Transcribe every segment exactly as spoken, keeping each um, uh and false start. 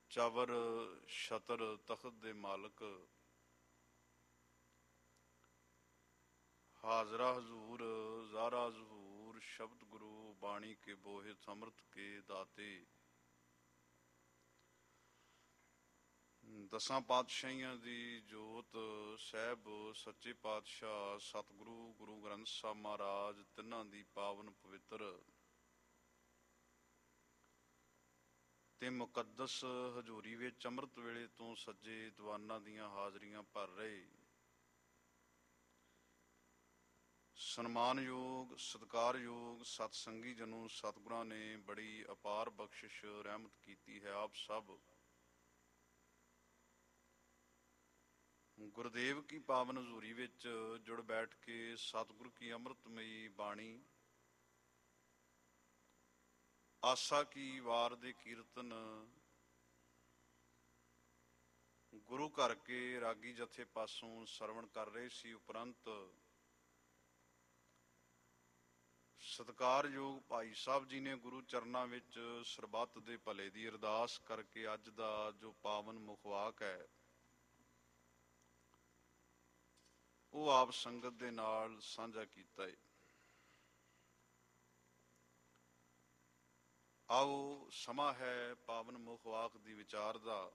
ਚਵਰ ਛਤਰ ਤਖਤ ਦੇ ਮਾਲਕ, ਹਾਜ਼ਰਾ ਹਜ਼ੂਰ ਜ਼ਾਰਾ ਜ਼ਹੂਰ, ਸ਼ਬਦ ਗੁਰੂ ਬਾਣੀ ਕੇ ਬੋਹਿ ਸਮਰਥ ਕੇ ਦਾਤੇ। ਦਸਾਂ ਪਾਤਸ਼ਾਹੀਆਂ ਦੀ ਜੋਤ ਸਾਹਿਬ ਸੱਚੇ ਪਾਤਸ਼ਾਹ ਸਤਿਗੁਰੂ ਗੁਰੂ ਗ੍ਰੰਥ ਸਾਹਿਬ ਮਹਾਰਾਜ ਤਿੰਨਾਂ ਦੀ ਪਾਵਨ ਪਵਿੱਤਰ ਤੇ ਮੁਕੱਦਸ ਹਜ਼ੂਰੀ ਵਿੱਚ ਅੰਮ੍ਰਿਤ ਵੇਲੇ ਤੋਂ ਸੱਜੇ ਦੀਵਾਨਾਂ ਦੀਆਂ ਹਾਜ਼ਰੀਆਂ ਭਰ ਰਹੇ ਸਨਮਾਨਯੋਗ ਸਤਿਕਾਰਯੋਗ ਸਤਸੰਗੀ ਜਨੋ, ਸਤਿਗੁਰਾਂ ਨੇ ਬੜੀ ਅਪਾਰ ਬਖਸ਼ਿਸ਼ ਰਹਿਮਤ ਕੀਤੀ ਹੈ। ਆਪ ਸਭ ਗੁਰਦੇਵ ਕੀ ਪਾਵਨ ਹਜ਼ੂਰੀ ਵਿੱਚ ਜੁੜ ਬੈਠ ਕੇ ਸਤਿਗੁਰੂ ਕੀ ਅੰਮ੍ਰਿਤਮਈ ਬਾਣੀ, ਆਸਾ ਕੀ ਵਾਰ ਦੇ ਕੀਰਤਨ, ਗੁਰੂ ਘਰ ਕੇ ਰਾਗੀ ਜਥੇ ਪਾਸੋਂ ਸਰਵਣ ਕਰ ਰਹੇ ਸੀ। ਉਪਰੰਤ ਸਤਿਕਾਰਯੋਗ ਭਾਈ ਸਾਹਿਬ ਜੀ ਨੇ ਗੁਰੂ ਚਰਨਾਂ ਵਿੱਚ ਸਰਬੱਤ ਦੇ ਭਲੇ ਦੀ ਅਰਦਾਸ ਕਰਕੇ ਅੱਜ ਦਾ ਜੋ ਪਾਵਨ ਮੁਖਵਾਕ ਹੈ ਉਹ ਆਪ ਸੰਗਤ ਦੇ ਨਾਲ ਸਾਂਝਾ ਕੀਤਾ ਹੈ। ਆਓ, ਸਮਾਂ ਹੈ ਪਾਵਨ ਮੁਖਵਾਕ ਦੀ ਵਿਚਾਰ ਦਾ।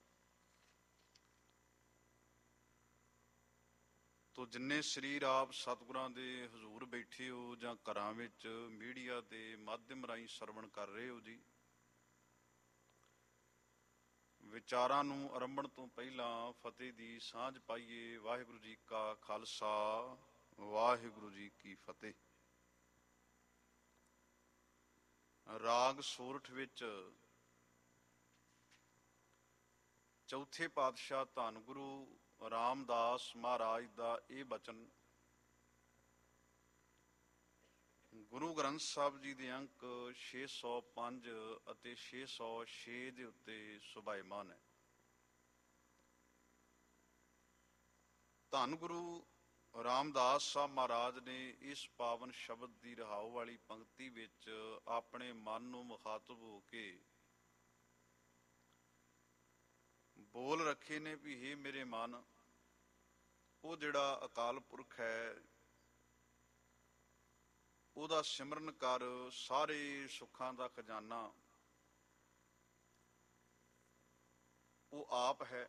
ਤੋ ਜਿੰਨੇ ਸਰੀਰ ਆਪ ਸਤਿਗੁਰਾਂ ਦੇ ਹਜ਼ੂਰ ਬੈਠੇ ਹੋ ਜਾਂ ਘਰਾਂ ਵਿੱਚ ਮੀਡੀਆ ਦੇ ਮਾਧਿਅਮ ਰਾਹੀਂ ਸਰਵਣ ਕਰ ਰਹੇ ਹੋ ਜੀ, ਵਿਚਾਰਾਂ ਨੂੰ ਆਰੰਭਣ ਤੋਂ ਪਹਿਲਾਂ ਫਤਿਹ ਦੀ ਸਾਂਝ ਪਾਈਏ। ਵਾਹਿਗੁਰੂ ਜੀ ਕਾ ਖਾਲਸਾ, ਵਾਹਿਗੁਰੂ ਜੀ ਕੀ ਫਤਿਹ। ਰਾਗ ਸੋਰਠ ਵਿੱਚ ਚੌਥੇ ਪਾਤਸ਼ਾਹ ਧੰਨ ਗੁਰੂ ਰਾਮਦਾਸ ਮਹਾਰਾਜ ਦਾ ਇਹ ਬਚਨ ਗੁਰੂ ਗ੍ਰੰਥ ਸਾਹਿਬ ਜੀ ਦੇ ਅੰਕ ਛੇ ਸੌ ਪੰਜ ਅਤੇ ਛੇ ਸੌ ਛੇ ਦੇ ਉੱਤੇ ਸੁਭਾਇਮਾਨ ਹੈ। ਧੰਨ ਗੁਰੂ ਰਾਮਦਾਸ ਸਾਹਿਬ ਮਹਾਰਾਜ ਨੇ ਇਸ ਪਾਵਨ ਸ਼ਬਦ ਦੀ ਰਹਾਉ ਵਾਲੀ ਪੰਕਤੀ ਵਿੱਚ ਆਪਣੇ ਮਨ ਨੂੰ ਮੁਖਾਤਬ ਹੋ ਕੇ ਬੋਲ ਰੱਖੇ ਨੇ ਵੀ ਹੇ ਮੇਰੇ ਮਨ, ਉਹ ਜਿਹੜਾ ਅਕਾਲ ਪੁਰਖ ਹੈ ਉਹਦਾ ਸਿਮਰਨ ਕਰ, ਸਾਰੇ ਸੁੱਖਾਂ ਦਾ ਖਜ਼ਾਨਾ ਉਹ ਆਪ ਹੈ।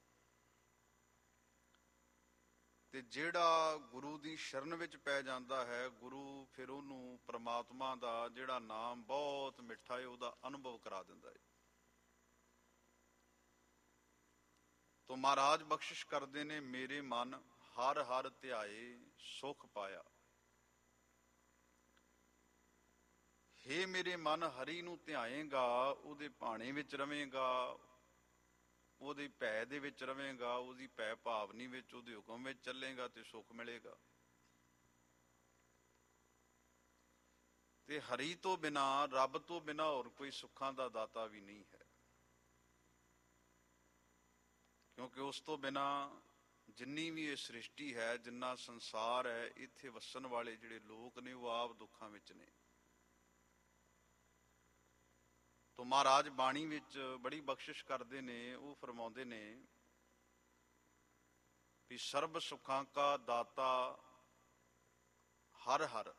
ਤੇ ਜਿਹੜਾ ਗੁਰੂ ਦੀ ਸ਼ਰਨ ਵਿੱਚ ਪੈ ਜਾਂਦਾ ਹੈ, ਗੁਰੂ ਫਿਰ ਉਹਨੂੰ ਪ੍ਰਮਾਤਮਾ ਦਾ ਜਿਹੜਾ ਨਾਮ ਬਹੁਤ ਮਿੱਠਾ ਹੈ ਉਹਦਾ ਅਨੁਭਵ ਕਰਾ ਦਿੰਦਾ ਹੈ। ਤੋ ਮਹਾਰਾਜ ਬਖਸ਼ਿਸ਼ ਕਰਦੇ ਨੇ, ਮੇਰੇ ਮਨ ਹਰ ਹਰ ਧਿਆਏ ਸੁਖ ਪਾਇਆ। ਹੇ ਮੇਰੇ ਮਨ, ਹਰੀ ਨੂੰ ਧਿਆਏਗਾ, ਉਹਦੇ ਭਾਣੇ ਵਿੱਚ ਰਵੇਂਗਾ, ਉਹਦੇ ਭੈ ਦੇ ਵਿੱਚ ਰਵੇਂਗਾ, ਉਹਦੀ ਭੈ ਭਾਵਨੀ ਵਿੱਚ, ਉਹਦੇ ਹੁਕਮ ਵਿੱਚ ਚੱਲੇਗਾ ਤੇ ਸੁੱਖ ਮਿਲੇਗਾ। ਤੇ ਹਰੀ ਤੋਂ ਬਿਨਾਂ, ਰੱਬ ਤੋਂ ਬਿਨਾਂ ਹੋਰ ਕੋਈ ਸੁੱਖਾਂ ਦਾ ਦਾਤਾ ਵੀ ਨਹੀਂ ਹੈ, ਕਿਉਂਕਿ ਉਸ ਤੋਂ ਬਿਨਾਂ ਜਿੰਨੀ ਵੀ ਇਹ ਸ੍ਰਿਸ਼ਟੀ ਹੈ, ਜਿੰਨਾ ਸੰਸਾਰ ਹੈ, ਇੱਥੇ ਵਸਣ ਵਾਲੇ ਜਿਹੜੇ ਲੋਕ ਨੇ ਉਹ ਆਪ ਦੁੱਖਾਂ ਵਿੱਚ ਨੇ। ਤੋ ਮਹਾਰਾਜ ਬਾਣੀ ਵਿੱਚ ਬੜੀ ਬਖਸ਼ਿਸ਼ ਕਰਦੇ ਨੇ, ਉਹ ਫਰਮਾਉਂਦੇ ਨੇ ਵੀ ਸਰਬ ਸੁੱਖਾਂ ਕਾ ਦਾਤਾ ਹਰ ਹਰ,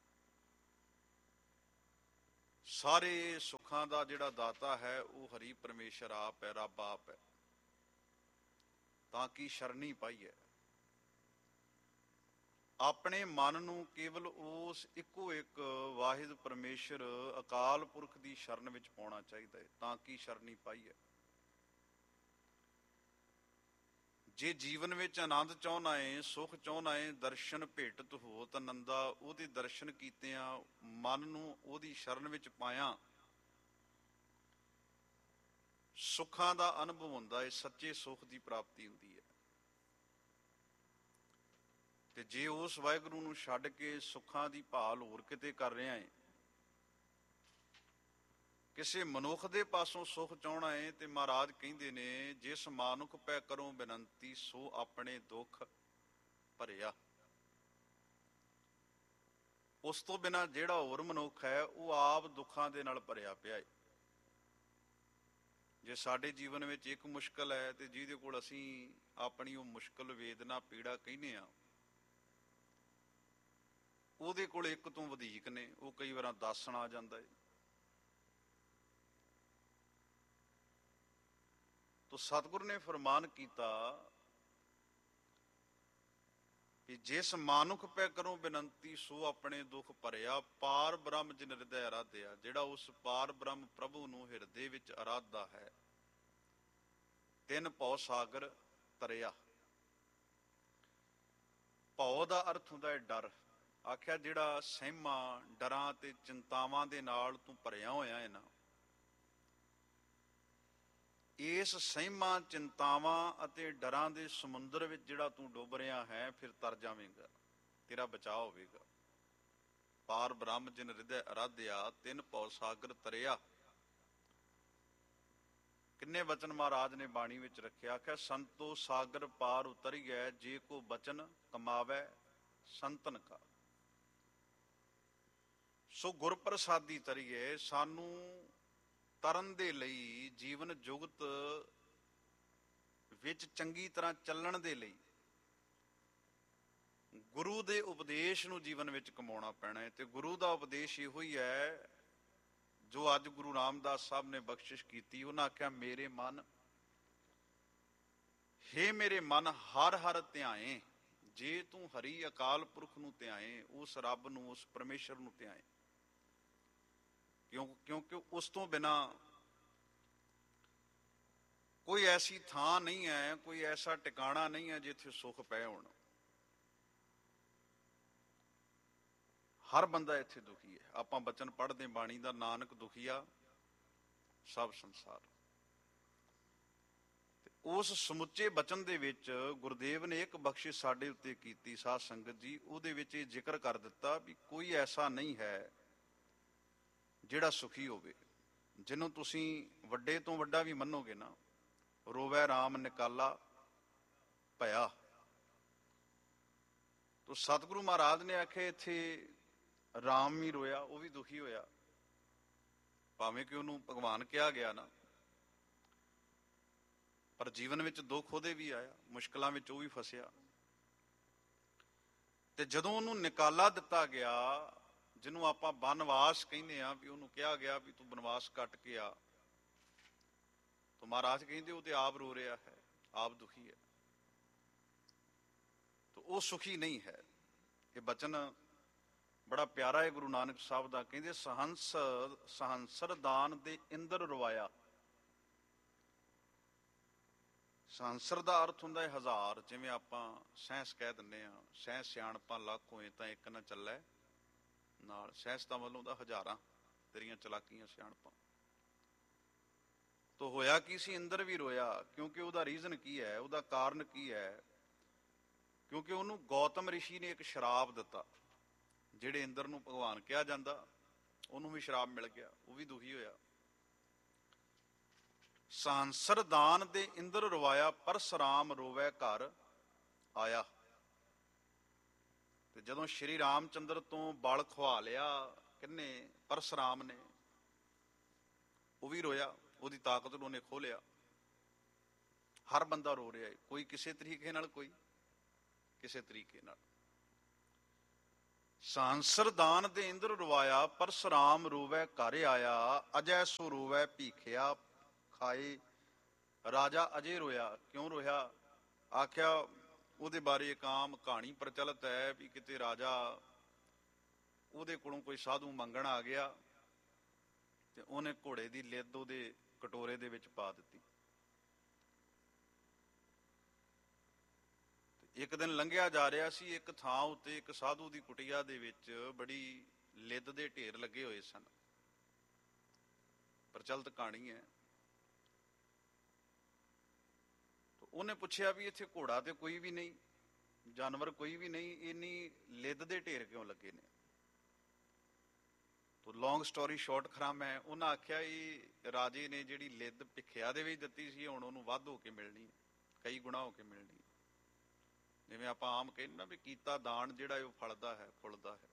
ਸਾਰੇ ਸੁੱਖਾਂ ਦਾ ਜਿਹੜਾ ਦਾਤਾ ਹੈ ਉਹ ਹਰੀ ਪਰਮੇਸ਼ਰ ਆਪ ਹੈ, ਰੱਬ ਆਪ ਹੈ। ਤਾਂ ਕਿ ਸ਼ਰਣੀ ਪਾਈ ਹੈ, ਆਪਣੇ ਮਨ ਨੂੰ ਕੇਵਲ ਉਸ ਇੱਕੋ ਇੱਕ ਵਾਹਿਦ ਪਰਮੇਸ਼ਰ ਅਕਾਲ ਪੁਰਖ ਦੀ ਸ਼ਰਨ ਵਿੱਚ ਪਾਉਣਾ ਚਾਹੀਦਾ ਹੈ, ਤਾਂ ਕਿ ਸ਼ਰਣੀ ਪਾਈ ਹੈ। ਜੇ ਜੀਵਨ ਵਿੱਚ ਆਨੰਦ ਚਾਹੁੰਦਾ ਏ, ਸੁਖ ਚਾਹੁੰਦਾ ਏ, ਦਰਸ਼ਨ ਭੇਟਤ ਹੋਤ ਆਨੰਦਾ, ਉਹਦੇ ਦਰਸ਼ਨ ਕੀਤਿਆਂ ਮਨ ਨੂੰ ਉਹਦੀ ਸ਼ਰਨ ਵਿੱਚ ਪਾਇਆ ਸੁੱਖਾਂ ਦਾ ਅਨੁਭਵ ਹੁੰਦਾ ਹੈ, ਸੱਚੇ ਸੁੱਖ ਦੀ ਪ੍ਰਾਪਤੀ ਹੁੰਦੀ ਹੈ। ਤੇ ਜੇ ਉਸ ਵਾਹਿਗੁਰੂ ਨੂੰ ਛੱਡ ਕੇ ਸੁੱਖਾਂ ਦੀ ਭਾਲ ਹੋਰ ਕਿਤੇ ਕਰ ਰਿਹਾ ਹੈ, ਕਿਸੇ ਮਨੁੱਖ ਦੇ ਪਾਸੋਂ ਸੁੱਖ ਚਾਹੁਣਾ ਹੈ, ਤੇ ਮਹਾਰਾਜ ਕਹਿੰਦੇ ਨੇ, ਜਿਸ ਮਾਨੁਖ ਪੈ ਕਰੋ ਬੇਨੰਤੀ, ਸੋ ਆਪਣੇ ਦੁੱਖ ਭਰਿਆ। ਉਸ ਤੋਂ ਬਿਨਾਂ ਜਿਹੜਾ ਹੋਰ ਮਨੁੱਖ ਹੈ ਉਹ ਆਪ ਦੁੱਖਾਂ ਦੇ ਨਾਲ ਭਰਿਆ ਪਿਆ ਹੈ। ਜੇ ਸਾਡੇ ਜੀਵਨ ਵਿੱਚ ਇੱਕ ਮੁਸ਼ਕਲ ਹੈ ਤੇ ਜਿਹਦੇ ਕੋਲ ਅਸੀਂ ਆਪਣੀ ਉਹ ਮੁਸ਼ਕਲ, ਵੇਦਨਾ, ਪੀੜਾ ਕਹਿੰਦੇ ਆ, ਉਹਦੇ ਕੋਲ ਇੱਕ ਤੋਂ ਵਧੇਕ ਨੇ, ਉਹ ਕਈ ਵਾਰ ਦੱਸਣ ਆ ਜਾਂਦਾ ਹੈ। ਤੋ ਸਤਿਗੁਰੂ ਨੇ ਫਰਮਾਨ ਕੀਤਾ ਕਿ ਜਿਸ ਮਾਨੁਖ ਪੈ ਕਰੋ ਬੇਨੰਤੀ, ਸੋ ਆਪਣੇ ਦੁੱਖ ਭਰਿਆ, ਪਾਰ ਬ੍ਰਹਮ ਜਿਨ ਹਿਰਦੈ ਅਰਾਧਿਆ। ਜਿਹੜਾ ਉਸ ਪਾਰ ਬ੍ਰਹਮ ਪ੍ਰਭੂ ਨੂੰ ਹਿਰਦੇ ਵਿੱਚ ਅਰਾਧਦਾ ਹੈ, ਤਿੰਨ ਭਉ ਸਾਗਰ ਤਰਿਆ। ਭਉ ਦਾ ਅਰਥ ਹੁੰਦਾ ਹੈ ਡਰ। ਆਖਿਆ ਜਿਹੜਾ ਸਹਿਮਾਂ, ਡਰਾਂ ਤੇ ਚਿੰਤਾਵਾਂ ਦੇ ਨਾਲ ਤੂੰ ਭਰਿਆ ਹੋਇਆ ਹੈ ਨਾ, ਇਸ ਸਹਿਮਾਂ, ਚਿੰਤਾਵਾਂ ਅਤੇ ਡਰਾਂ ਦੇ ਸਮੁੰਦਰ ਵਿੱਚ ਜਿਹੜਾ ਤੂੰ ਡੁੱਬ ਰਿਹਾ ਹੈ, ਫਿਰ ਤਰ ਜਾਵੇਂਗਾ, ਤੇਰਾ ਬਚਾਅ ਹੋਵੇਗਾ। ਪਾਰ ਬ੍ਰਹਮ ਜਿਨ ਹਿਰਦੈ ਅਰਾਧਿਆ, ਤਿੰਨ ਭਉ ਸਾਗਰ ਤਰਿਆ। ਕਿੰਨੇ ਬਚਨ ਮਹਾਰਾਜ ਨੇ ਬਾਣੀ ਵਿੱਚ ਰੱਖਿਆ। ਆਖਿਆ ਸੰਤੋ ਸਾਗਰ ਪਾਰ ਉਤਰੀਐ, ਜੇ ਕੋ ਬਚਨ ਕਮਾਵੈ ਸੰਤਨ ਕਾ। ਸੋ ਗੁਰ ਪ੍ਰਸਾਦੀ ਤਰੀਏ, ਸਾਨੂੰ ਤਰਨ ਦੇ ਲਈ, ਜੀਵਨ ਜੁਗਤ ਵਿੱਚ ਚੰਗੀ ਤਰ੍ਹਾਂ ਚੱਲਣ ਦੇ ਲਈ ਗੁਰੂ ਦੇ ਉਪਦੇਸ਼ ਨੂੰ ਜੀਵਨ ਵਿੱਚ ਕਮਾਉਣਾ ਪੈਣਾ ਹੈ। ਤੇ ਗੁਰੂ ਦਾ ਉਪਦੇਸ਼ ਇਹੋ ਹੀ ਹੈ ਜੋ ਅੱਜ ਗੁਰੂ ਰਾਮਦਾਸ ਸਾਹਿਬ ਨੇ ਬਖਸ਼ਿਸ਼ ਕੀਤੀ। ਉਹਨਾਂ ਆਖਿਆ ਮੇਰੇ ਮਨ, ਹੇ ਮੇਰੇ ਮਨ ਹਰ ਹਰ ਧਿਆਏ। ਜੇ ਤੂੰ ਹਰੀ ਅਕਾਲ ਪੁਰਖ ਨੂੰ ਧਿਆਏ, ਉਸ ਰੱਬ ਨੂੰ, ਉਸ ਪਰਮੇਸ਼ਰ ਨੂੰ ਧਿਆਏ, ਕਿਉਂ ਕਿਉਂਕਿ ਉਸ ਤੋਂ ਬਿਨਾਂ ਕੋਈ ਐਸੀ ਥਾਂ ਨਹੀਂ ਹੈ, ਕੋਈ ਐਸਾ ਟਿਕਾਣਾ ਨਹੀਂ ਹੈ ਜਿੱਥੇ ਸੁੱਖ ਪਏ ਹੋਣ। ਹਰ ਬੰਦਾ ਇੱਥੇ ਦੁਖੀ ਹੈ। ਆਪਾਂ ਬਚਨ ਪੜ੍ਹਦੇ ਬਾਣੀ ਦਾ, ਨਾਨਕ ਦੁਖੀਆ ਸਭ ਸੰਸਾਰ। ਤੇ ਉਸ ਸਮੁੱਚੇ ਬਚਨ ਦੇ ਵਿੱਚ ਗੁਰਦੇਵ ਨੇ ਇੱਕ ਬਖਸ਼ਿਸ਼ ਸਾਡੇ ਉੱਤੇ ਕੀਤੀ ਸਾਧ ਸੰਗਤ ਜੀ। ਉਹਦੇ ਵਿੱਚ ਇਹ ਜ਼ਿਕਰ ਕਰ ਦਿੱਤਾ ਵੀ ਕੋਈ ਐਸਾ ਨਹੀਂ ਹੈ ਜਿਹੜਾ ਸੁਖੀ ਹੋਵੇ। ਜਿਹਨੂੰ ਤੁਸੀਂ ਵੱਡੇ ਤੋਂ ਵੱਡਾ ਵੀ ਮੰਨੋਗੇ ਨਾ, ਰੋਵੈ ਰਾਮ ਨਿਕਾਲਾ ਭਇਆ। ਤੋ ਸਤਿਗੁਰੂ ਮਹਾਰਾਜ ਨੇ ਆਖਿਆ ਇੱਥੇ ਰਾਮ ਵੀ ਰੋਇਆ, ਉਹ ਵੀ ਦੁਖੀ ਹੋਇਆ, ਭਾਵੇਂ ਕਿ ਉਹਨੂੰ ਭਗਵਾਨ ਕਿਹਾ ਗਿਆ ਨਾ, ਪਰ ਜੀਵਨ ਵਿੱਚ ਦੁੱਖ ਉਹਦੇ ਵੀ ਆਇਆ, ਮੁਸ਼ਕਲਾਂ ਵਿੱਚ ਉਹ ਵੀ ਫਸਿਆ। ਤੇ ਜਦੋਂ ਉਹਨੂੰ ਨਿਕਾਲਾ ਦਿੱਤਾ ਗਿਆ, ਜਿਹਨੂੰ ਆਪਾਂ ਬਨਵਾਸ ਕਹਿੰਦੇ ਆ, ਵੀ ਉਹਨੂੰ ਕਿਹਾ ਗਿਆ ਵੀ ਤੂੰ ਬਨਵਾਸ ਕੱਟ ਕੇ ਆ, ਤਾਂ ਮਹਾਰਾਜ ਕਹਿੰਦੇ ਉਹ ਤੇ ਆਪ ਰੋ ਰਿਹਾ ਹੈ, ਆਪ ਦੁਖੀ ਹੈ, ਤਾਂ ਉਹ ਸੁਖੀ ਨਹੀਂ ਹੈ। ਇਹ ਬਚਨ ਬੜਾ ਪਿਆਰਾ ਹੈ ਗੁਰੂ ਨਾਨਕ ਸਾਹਿਬ ਦਾ। ਕਹਿੰਦੇ ਸਹੰਸ ਸਹੰਸਰ ਦਾਨ ਦੇ ਇੰਦਰ ਰਵਾਇਆ। ਸਹੰਸਰ ਦਾ ਅਰਥ ਹੁੰਦਾ ਹੈ ਹਜ਼ਾਰ। ਜਿਵੇਂ ਆਪਾਂ ਸੈਂਸ ਕਹਿ ਦਿੰਦੇ ਹਾਂ, ਸੈਂਸ ਸਿਆਣਪਾਂ ਲੱਖ ਹੋਏ ਤਾਂ ਇੱਕ ਨਾ ਚੱਲੇ ਨਾਲ। ਸੈਂਸ ਦਾ ਮਤਲਬ ਹੁੰਦਾ ਹਜ਼ਾਰਾਂ ਤੇਰੀਆਂ ਚਲਾਕੀਆਂ ਸਿਆਣਪਾਂ। ਤੋ ਹੋਇਆ ਕੀ ਸੀ, ਇੰਦਰ ਵੀ ਰੋਇਆ। ਕਿਉਂਕਿ ਉਹਦਾ ਰੀਜ਼ਨ ਕੀ ਹੈ, ਉਹਦਾ ਕਾਰਨ ਕੀ ਹੈ? ਕਿਉਂਕਿ ਉਹਨੂੰ ਗੌਤਮ ਰਿਸ਼ੀ ਨੇ ਇੱਕ ਸ਼ਰਾਪ ਦਿੱਤਾ। ਜਿਹੜੇ ਇੰਦਰ ਨੂੰ ਭਗਵਾਨ ਕਿਹਾ ਜਾਂਦਾ, ਉਹਨੂੰ ਵੀ ਸ਼ਰਾਪ ਮਿਲ ਗਿਆ, ਉਹ ਵੀ ਦੁਖੀ ਹੋਇਆ। ਸਾਂਸਰ ਦਾਨ ਦੇ ਇੰਦਰ ਰਵਾਇਆ, ਪਰਸਰਾਮ ਰੋਵੈ ਘਰ ਆਇਆ। ਤੇ ਜਦੋਂ ਸ਼੍ਰੀ ਰਾਮ ਚੰਦਰ ਤੋਂ ਬਲ ਖਵਾ ਲਿਆ ਕਿੰਨੇ, ਪਰਸਰਾਮ ਨੇ, ਉਹ ਵੀ ਰੋਇਆ, ਉਹਦੀ ਤਾਕਤ ਨੂੰ ਉਹਨੇ ਖੋਹ ਲਿਆ। ਹਰ ਬੰਦਾ ਰੋ ਰਿਹਾ ਹੈ, ਕੋਈ ਕਿਸੇ ਤਰੀਕੇ ਨਾਲ, ਕੋਈ ਕਿਸੇ ਤਰੀਕੇ ਨਾਲ। ਸਾਂਸਰ ਦਾਨ ਦੇ ਇੰਦਰ ਰਵਾਇਆ, ਪਰਸਰਾਮ ਰੋਵੈ ਘਰ ਆਇਆ। ਅਜੈ ਸੋ ਰੋਵੈ ਭੀਖਿਆ ਖਾਏ, ਰਾਜਾ ਅਜੇ ਰੋਇਆ। ਕਿਉਂ ਰੋਇਆ? ਆਖਿਆ ਉਹਦੇ ਬਾਰੇ ਇੱਕ ਆਮ ਕਹਾਣੀ ਪ੍ਰਚਲਿਤ ਹੈ ਵੀ ਕਿਤੇ ਰਾਜਾ, ਉਹਦੇ ਕੋਲੋਂ ਕੋਈ ਸਾਧੂ ਮੰਗਣ ਆ ਗਿਆ ਤੇ ਉਹਨੇ ਘੋੜੇ ਦੀ ਲਿੱਦ ਉਹਦੇ ਕਟੋਰੇ ਦੇ ਵਿੱਚ ਪਾ ਦਿੱਤੀ। ਇੱਕ ਦਿਨ ਲੰਘਿਆ ਜਾ ਰਿਹਾ ਸੀ, ਇੱਕ ਥਾਂ ਉੱਤੇ ਇੱਕ ਸਾਧੂ ਦੀ ਕੁਟੀਆ ਦੇ ਵਿੱਚ ਬੜੀ ਲਿੱਦ ਦੇ ਢੇਰ ਲੱਗੇ ਹੋਏ ਸਨ। ਪ੍ਰਚਲਿਤ ਕਹਾਣੀ ਹੈ। ਉਹਨੇ ਪੁੱਛਿਆ ਵੀ ਇੱਥੇ ਘੋੜਾ ਤੇ ਕੋਈ ਵੀ ਨਹੀਂ, ਜਾਨਵਰ ਕੋਈ ਵੀ ਨਹੀਂ, ਇੰਨੀ ਲਿੱਦ ਦੇ ਢੇਰ ਕਿਉਂ ਲੱਗੇ ਨੇ? ਤੋ ਲੌਂਗ ਸਟੋਰੀ ਸ਼ਾਰਟ ਕਰਾਂ ਮੈਂ, ਉਹਨਾਂ ਆਖਿਆ ਇਹ ਰਾਜੇ ਨੇ ਜਿਹੜੀ ਲਿੱਦ ਭਿੱਖਿਆ ਦੇ ਵਿੱਚ ਦਿੱਤੀ ਸੀ, ਹੁਣ ਉਹਨੂੰ ਵੱਧ ਹੋ ਕੇ ਮਿਲਣੀ ਹੈ, ਕਈ ਗੁਣਾ ਹੋ ਕੇ ਮਿਲਣੀ। ਜਿਵੇਂ ਆਪਾਂ ਆਮ ਕਹਿੰਦੇ ਨਾ ਵੀ ਕੀਤਾ ਦਾਨ ਜਿਹੜਾ ਉਹ ਫਲਦਾ ਹੈ, ਫੁੱਲਦਾ ਹੈ।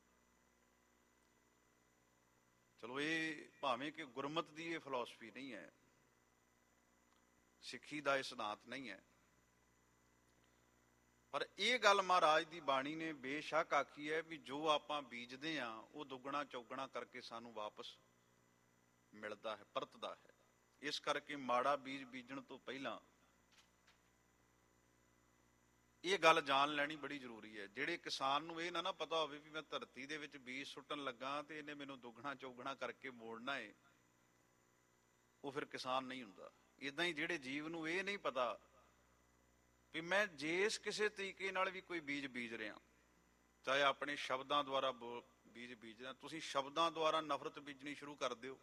ਚਲੋ ਇਹ ਭਾਵੇਂ ਕਿ ਗੁਰਮਤ ਦੀ ਇਹ ਫਿਲਾਸਫੀ ਨਹੀਂ ਹੈ, ਸਿੱਖੀ ਦਾ ਇਹ ਸਿਧਾਂਤ ਨਹੀਂ ਹੈ। ਪਰ ਇਹ ਗੱਲ ਮਹਾਰਾਜ ਦੀ ਬਾਣੀ ਨੇ ਬੇਸ਼ੱਕ ਆਖੀ ਹੈ ਵੀ ਜੋ ਆਪਾਂ ਬੀਜਦੇ ਹਾਂ ਉਹ ਦੁੱਗਣਾ ਚੌਗਣਾ ਕਰਕੇ ਸਾਨੂੰ ਵਾਪਸ ਮਿਲਦਾ ਹੈ, ਪਰਤਦਾ ਹੈ। ਇਸ ਕਰਕੇ ਮਾੜਾ ਬੀਜ ਬੀਜਣ ਤੋਂ ਪਹਿਲਾਂ ਇਹ ਗੱਲ ਜਾਣ ਲੈਣੀ ਬੜੀ ਜ਼ਰੂਰੀ ਹੈ। ਜਿਹੜੇ ਕਿਸਾਨ ਨੂੰ ਇਹ ਨਾ ਨਾ ਪਤਾ ਹੋਵੇ ਵੀ ਮੈਂ ਧਰਤੀ ਦੇ ਵਿੱਚ ਬੀਜ ਸੁੱਟਣ ਲੱਗਾ ਤੇ ਇਹਨੇ ਮੈਨੂੰ ਦੁੱਗਣਾ ਚੌਗਣਾ ਕਰਕੇ ਮੋੜਨਾ ਹੈ, ਉਹ ਫਿਰ ਕਿਸਾਨ ਨਹੀਂ ਹੁੰਦਾ। ਇਦਾਂ ਹੀ ਜਿਹੜੇ ਜੀਵ ਨੂੰ ਇਹ ਨਹੀਂ ਪਤਾ ਵੀ ਮੈਂ ਜਿਸ ਕਿਸੇ ਤਰੀਕੇ ਨਾਲ ਵੀ ਕੋਈ ਬੀਜ ਬੀਜ ਰਿਹਾ, ਚਾਹੇ ਆਪਣੇ ਸ਼ਬਦਾਂ ਦੁਆਰਾ ਬੀਜ ਬੀਜ ਰਿਹਾ, ਤੁਸੀਂ ਸ਼ਬਦਾਂ ਦੁਆਰਾ ਨਫ਼ਰਤ ਬੀਜਣੀ ਸ਼ੁਰੂ ਕਰ ਦਿਓ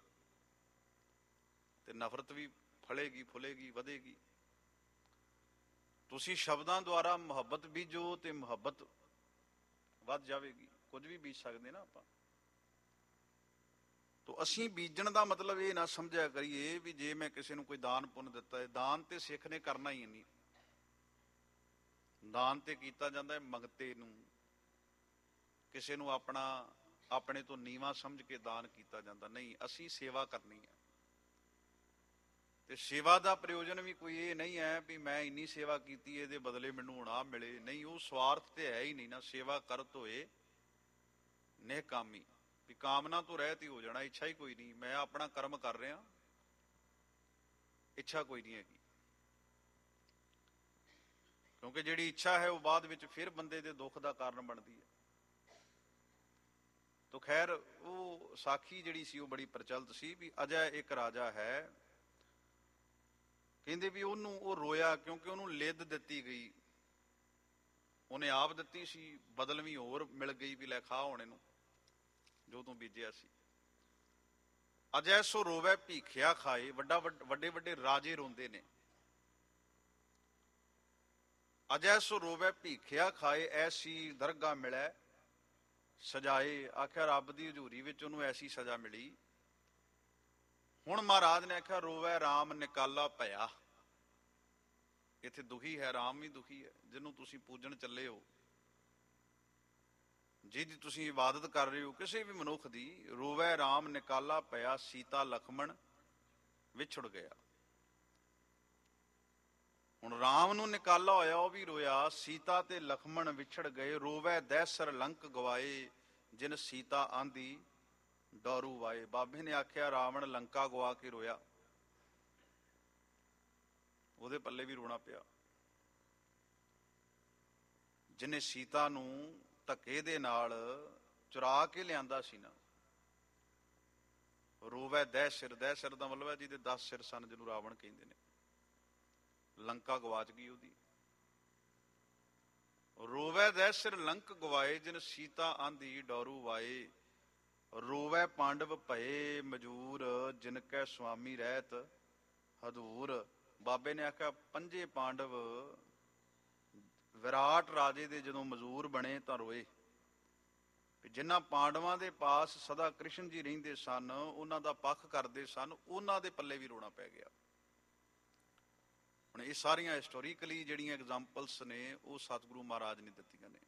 ਤੇ ਨਫ਼ਰਤ ਵੀ ਫਲੇਗੀ, ਫੁੱਲੇਗੀ, ਵਧੇਗੀ। ਤੁਸੀਂ ਸ਼ਬਦਾਂ ਦੁਆਰਾ ਮੁਹੱਬਤ ਬੀਜੋ ਤੇ ਮੁਹੱਬਤ ਵੱਧ ਜਾਵੇਗੀ। ਕੁਝ ਵੀ ਬੀਜ ਸਕਦੇ ਨਾ ਆਪਾਂ। ਤੋ ਅਸੀਂ ਬੀਜਣ ਦਾ ਮਤਲਬ ਇਹ ਨਾ ਸਮਝਿਆ ਕਰੀਏ ਵੀ ਜੇ ਮੈਂ ਕਿਸੇ ਨੂੰ ਕੋਈ ਦਾਨ ਪੁੰਨ ਦਿੱਤਾ ਹੈ, ਦਾਨ ਤੇ ਸਿੱਖ ਨੇ ਕਰਨਾ ਹੀ ਨਹੀਂ। ਦਾਨ ਤੇ ਕੀਤਾ ਜਾਂਦਾ ਹੈ ਮੰਗਤੇ ਨੂੰ, ਕਿਸੇ ਨੂੰ ਆਪਣਾ ਆਪਣੇ ਤੋਂ ਨੀਵਾਂ ਸਮਝ ਕੇ ਦਾਨ ਕੀਤਾ ਜਾਂਦਾ ਨਹੀਂ। ਅਸੀਂ ਸੇਵਾ ਕਰਨੀ ਹੈ ਤੇ ਸੇਵਾ ਦਾ ਪ੍ਰਯੋਜਨ ਵੀ ਕੋਈ ਇਹ ਨਹੀਂ ਹੈ ਵੀ ਮੈਂ ਇੰਨੀ ਸੇਵਾ ਕੀਤੀ ਇਹਦੇ ਬਦਲੇ ਮੈਨੂੰ ਹੁਣ ਆਹ ਮਿਲੇ, ਨਹੀਂ। ਉਹ ਸਵਾਰਥ ਤੇ ਹੈ ਹੀ ਨਹੀਂ ਨਾ। ਸੇਵਾ ਕਰਤ ਹੋਏ ਨਿਹਕਾਮੀ, ਵੀ ਕਾਮਨਾ ਤੋਂ ਰਹਿਤ ਹੀ ਹੋ ਜਾਣਾ, ਇੱਛਾ ਹੀ ਕੋਈ ਨਹੀਂ। ਮੈਂ ਆਪਣਾ ਕਰਮ ਕਰ ਰਿਹਾ, ਇੱਛਾ ਕੋਈ ਨਹੀਂ ਹੈਗੀ। ਕਿਉਂਕਿ ਜਿਹੜੀ ਇੱਛਾ ਹੈ ਉਹ ਬਾਅਦ ਵਿੱਚ ਫਿਰ ਬੰਦੇ ਦੇ ਦੁੱਖ ਦਾ ਕਾਰਨ ਬਣਦੀ ਹੈ। ਤੋ ਖੈਰ ਉਹ ਸਾਖੀ ਜਿਹੜੀ ਸੀ ਉਹ ਬੜੀ ਪ੍ਰਚਲਿਤ ਸੀ ਵੀ ਅਜੈ ਇੱਕ ਰਾਜਾ ਹੈ, ਕਹਿੰਦੇ ਵੀ ਉਹਨੂੰ ਉਹ ਰੋਇਆ ਕਿਉਂਕਿ ਉਹਨੂੰ ਲਿੱਦ ਦਿੱਤੀ ਗਈ। ਉਹਨੇ ਆਪ ਦਿੱਤੀ ਸੀ, ਬਦਲਵੀਂ ਹੋਰ ਮਿਲ ਗਈ ਵੀ ਲੈ ਖਾ ਹੁਣ ਇਹਨੂੰ ਜੋ ਤੂੰ ਬੀਜਿਆ ਸੀ। ਅਜੈ ਸੋ ਰੋਵੈ ਭੀਖਿਆ ਖਾਏ। ਵੱਡਾ ਵੱਡੇ ਵੱਡੇ ਰਾਜੇ ਰੋਂਦੇ ਨੇ। ਅਜੈ ਸੋ ਰੋਵੈ ਭੀਖਿਆ ਖਾਏ, ਐਸੀ ਦਰਗਾਹ ਮਿਲੈ ਸਜਾਏ। ਆਖਿਆ ਰੱਬ ਦੀ ਹਜ਼ੂਰੀ ਵਿੱਚ ਉਹਨੂੰ ਐਸੀ ਸਜ਼ਾ ਮਿਲੀ। ਹੁਣ ਮਹਾਰਾਜ ਨੇ ਆਖਿਆ ਰੋਵੈ ਰਾਮ ਨਿਕਾਲਾ ਭਇਆ। ਇੱਥੇ ਦੁਖੀ ਹੈ, ਰਾਮ ਵੀ ਦੁਖੀ ਹੈ ਜਿਹਨੂੰ ਤੁਸੀਂ ਪੂਜਣ ਚੱਲੇ ਹੋ, ਜਿਹਦੀ ਤੁਸੀਂ ਇਬਾਦਤ ਕਰ ਰਹੇ ਹੋ ਕਿਸੇ ਵੀ ਮਨੁੱਖ ਦੀ। ਰੋਵੈ ਰਾਮ ਨਿਕਾਲਾ ਭਇਆ, ਸੀਤਾ ਲਖਮਣ ਵਿਛੜ ਗਿਆ। ਹੁਣ ਰਾਮ ਨੂੰ ਨਿਕਾਲਾ ਹੋਇਆ ਉਹ ਵੀ ਰੋਇਆ, ਸੀਤਾ ਤੇ ਲਖਮਣ ਵਿਛੜ ਗਏ। ਰੋਵੈ ਦਹਿਸਰ ਲੰਕ ਗਵਾਏ, ਜਿਨ ਸੀਤਾ ਆਂਦੀ ਡੋਰੂ ਵਾਏ। ਬਾਬੇ ਨੇ ਆਖਿਆ ਰਾਵਣ ਲੰਕਾ ਗਵਾ ਕੇ ਰੋਇਆ, ਉਹਦੇ ਪੱਲੇ ਵੀ ਰੋਣਾ ਪਿਆ। ਜਿਹਨੇ ਸੀਤਾ ਨੂੰ ਧੱਕੇ ਦੇ ਨਾਲ ਚੁਰਾ ਕੇ ਲਿਆਂਦਾ ਸੀ ਨਾ। ਰੋਵੈ ਦਹਿ ਸਿਰ, ਦਹਿ ਸਿਰ ਦਾ ਮਤਲਬ ਹੈ ਜਿਹਦੇ ਦਸ ਸਿਰ ਸਨ, ਜਿਹਨੂੰ ਰਾਵਣ ਕਹਿੰਦੇ ਨੇ। ਲੰਕਾ ਗਵਾਚ ਗਈ ਉਹਦੀ। ਰੋਵੈ ਦਹਿ ਸਿਰ ਲੰਕ ਗਵਾਏ, ਜਿਨ ਸੀਤਾ ਆਂਦੀ ਡੋਰੂ ਵਾਏ। ਰੋਵੈ ਪਾਂਡਵ ਭਏ ਮਜੂਰ, ਜਿਨ ਕੈ ਸੁਆਮੀ ਰਹਿਤ ਹਦੂਰ। ਬਾਬੇ ਨੇ ਆਖਿਆ ਪੰਜੇ ਪਾਂਡਵ ਵਿਰਾਟ ਰਾਜੇ ਦੇ ਜਦੋਂ ਮਜ਼ਦੂਰ ਬਣੇ ਤਾਂ ਰੋਏ। ਜਿਨ੍ਹਾਂ ਪਾਂਡਵਾਂ ਦੇ ਪਾਸ ਸਦਾ ਕ੍ਰਿਸ਼ਨ ਜੀ ਰਹਿੰਦੇ ਸਨ, ਉਹਨਾਂ ਦਾ ਪੱਖ ਕਰਦੇ ਸਨ, ਉਹਨਾਂ ਦੇ ਪੱਲੇ ਵੀ ਰੋਣਾ ਪੈ ਗਿਆ। ਹੁਣ ਇਹ ਸਾਰੀਆਂ ਹਿਸਟੋਰੀਕਲੀ ਜਿਹੜੀਆਂ ਐਗਜ਼ਾਮਪਲਸ ਨੇ ਉਹ ਸਤਿਗੁਰੂ ਮਹਾਰਾਜ ਨੇ ਦਿੱਤੀਆਂ ਨੇ।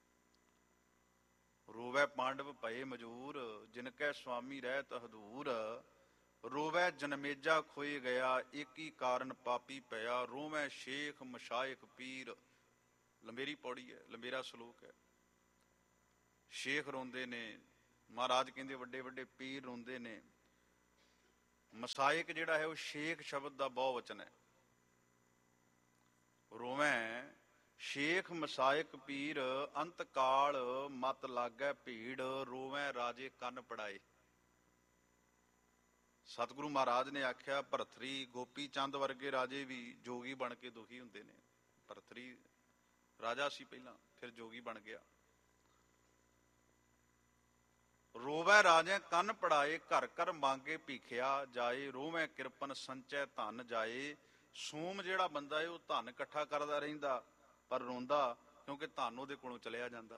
ਰੋਵੈ ਪਾਂਡਵ ਭਏ ਮਜੂਰ, ਜਿਨ ਕੈ ਸੁਆਮੀ ਰਹਿਤ ਹਦੂਰ। ਰੋਵੈ ਜਨਮੇਜਾ ਖੋਏ ਗਿਆ, ਏਕੀ ਕਾਰਨ ਪਾਪੀ ਪਿਆ। ਰੋਵੈ ਸ਼ੇਖ ਮਸ਼ਾਇਖ ਪੀਰ। ਲੰਬੇਰੀ ਪੌੜੀ ਹੈ, ਲੰਬੇਰਾ ਸਲੋਕ ਹੈ। ਸ਼ੇਖ ਰੋਂਦੇ ਨੇ, ਮਹਾਰਾਜ ਕਹਿੰਦੇ ਵੱਡੇ ਵੱਡੇ ਪੀਰ ਰੋਂਦੇ ਨੇ। ਮਸਾਇਕ ਜਿਹੜਾ ਹੈ ਉਹ ਸ਼ੇਖ ਸ਼ਬਦ ਦਾ ਬਹੁ ਵਚਨ ਹੈ। ਰੋਵੈ ਸ਼ੇਖ ਮਸਾਇਕ ਪੀਰ, ਅੰਤ ਕਾਲ ਮਤ ਲਾਗੈ ਭੀੜ। ਰੋਵੈ ਰਾਜੇ ਕੰਨ ਪੜਾਏ। ਸਤਿਗੁਰੂ ਮਹਾਰਾਜ ਨੇ ਆਖਿਆ ਭਰਤਰੀ ਗੋਪੀ ਚੰਦ ਵਰਗੇ ਰਾਜੇ ਵੀ ਜੋਗੀ ਬਣ ਕੇ ਦੁਖੀ ਹੁੰਦੇ ਨੇ। ਭਰਤਰੀ ਰਾਜਾ ਸੀ ਪਹਿਲਾਂ, ਫਿਰ ਜੋਗੀ ਬਣ ਗਿਆ। ਰੋਵੈ ਰਾਜੇ ਕੰਨ ਪੜਾਏ, ਘਰ ਘਰ ਮੰਗੇ ਭੀਖਿਆ ਜਾਏ। ਰੋਵੈ ਕਿਰਪਨ ਸੰਚੈ ਧਨ ਜਾਏ। ਸੋਮ ਜਿਹੜਾ ਬੰਦਾ ਹੈ ਉਹ ਧਨ ਇਕੱਠਾ ਕਰਦਾ ਰਹਿੰਦਾ ਪਰ ਰੋਂਦਾ ਕਿਉਂਕਿ ਧਨ ਉਹਦੇ ਕੋਲੋਂ ਚਲਿਆ ਜਾਂਦਾ।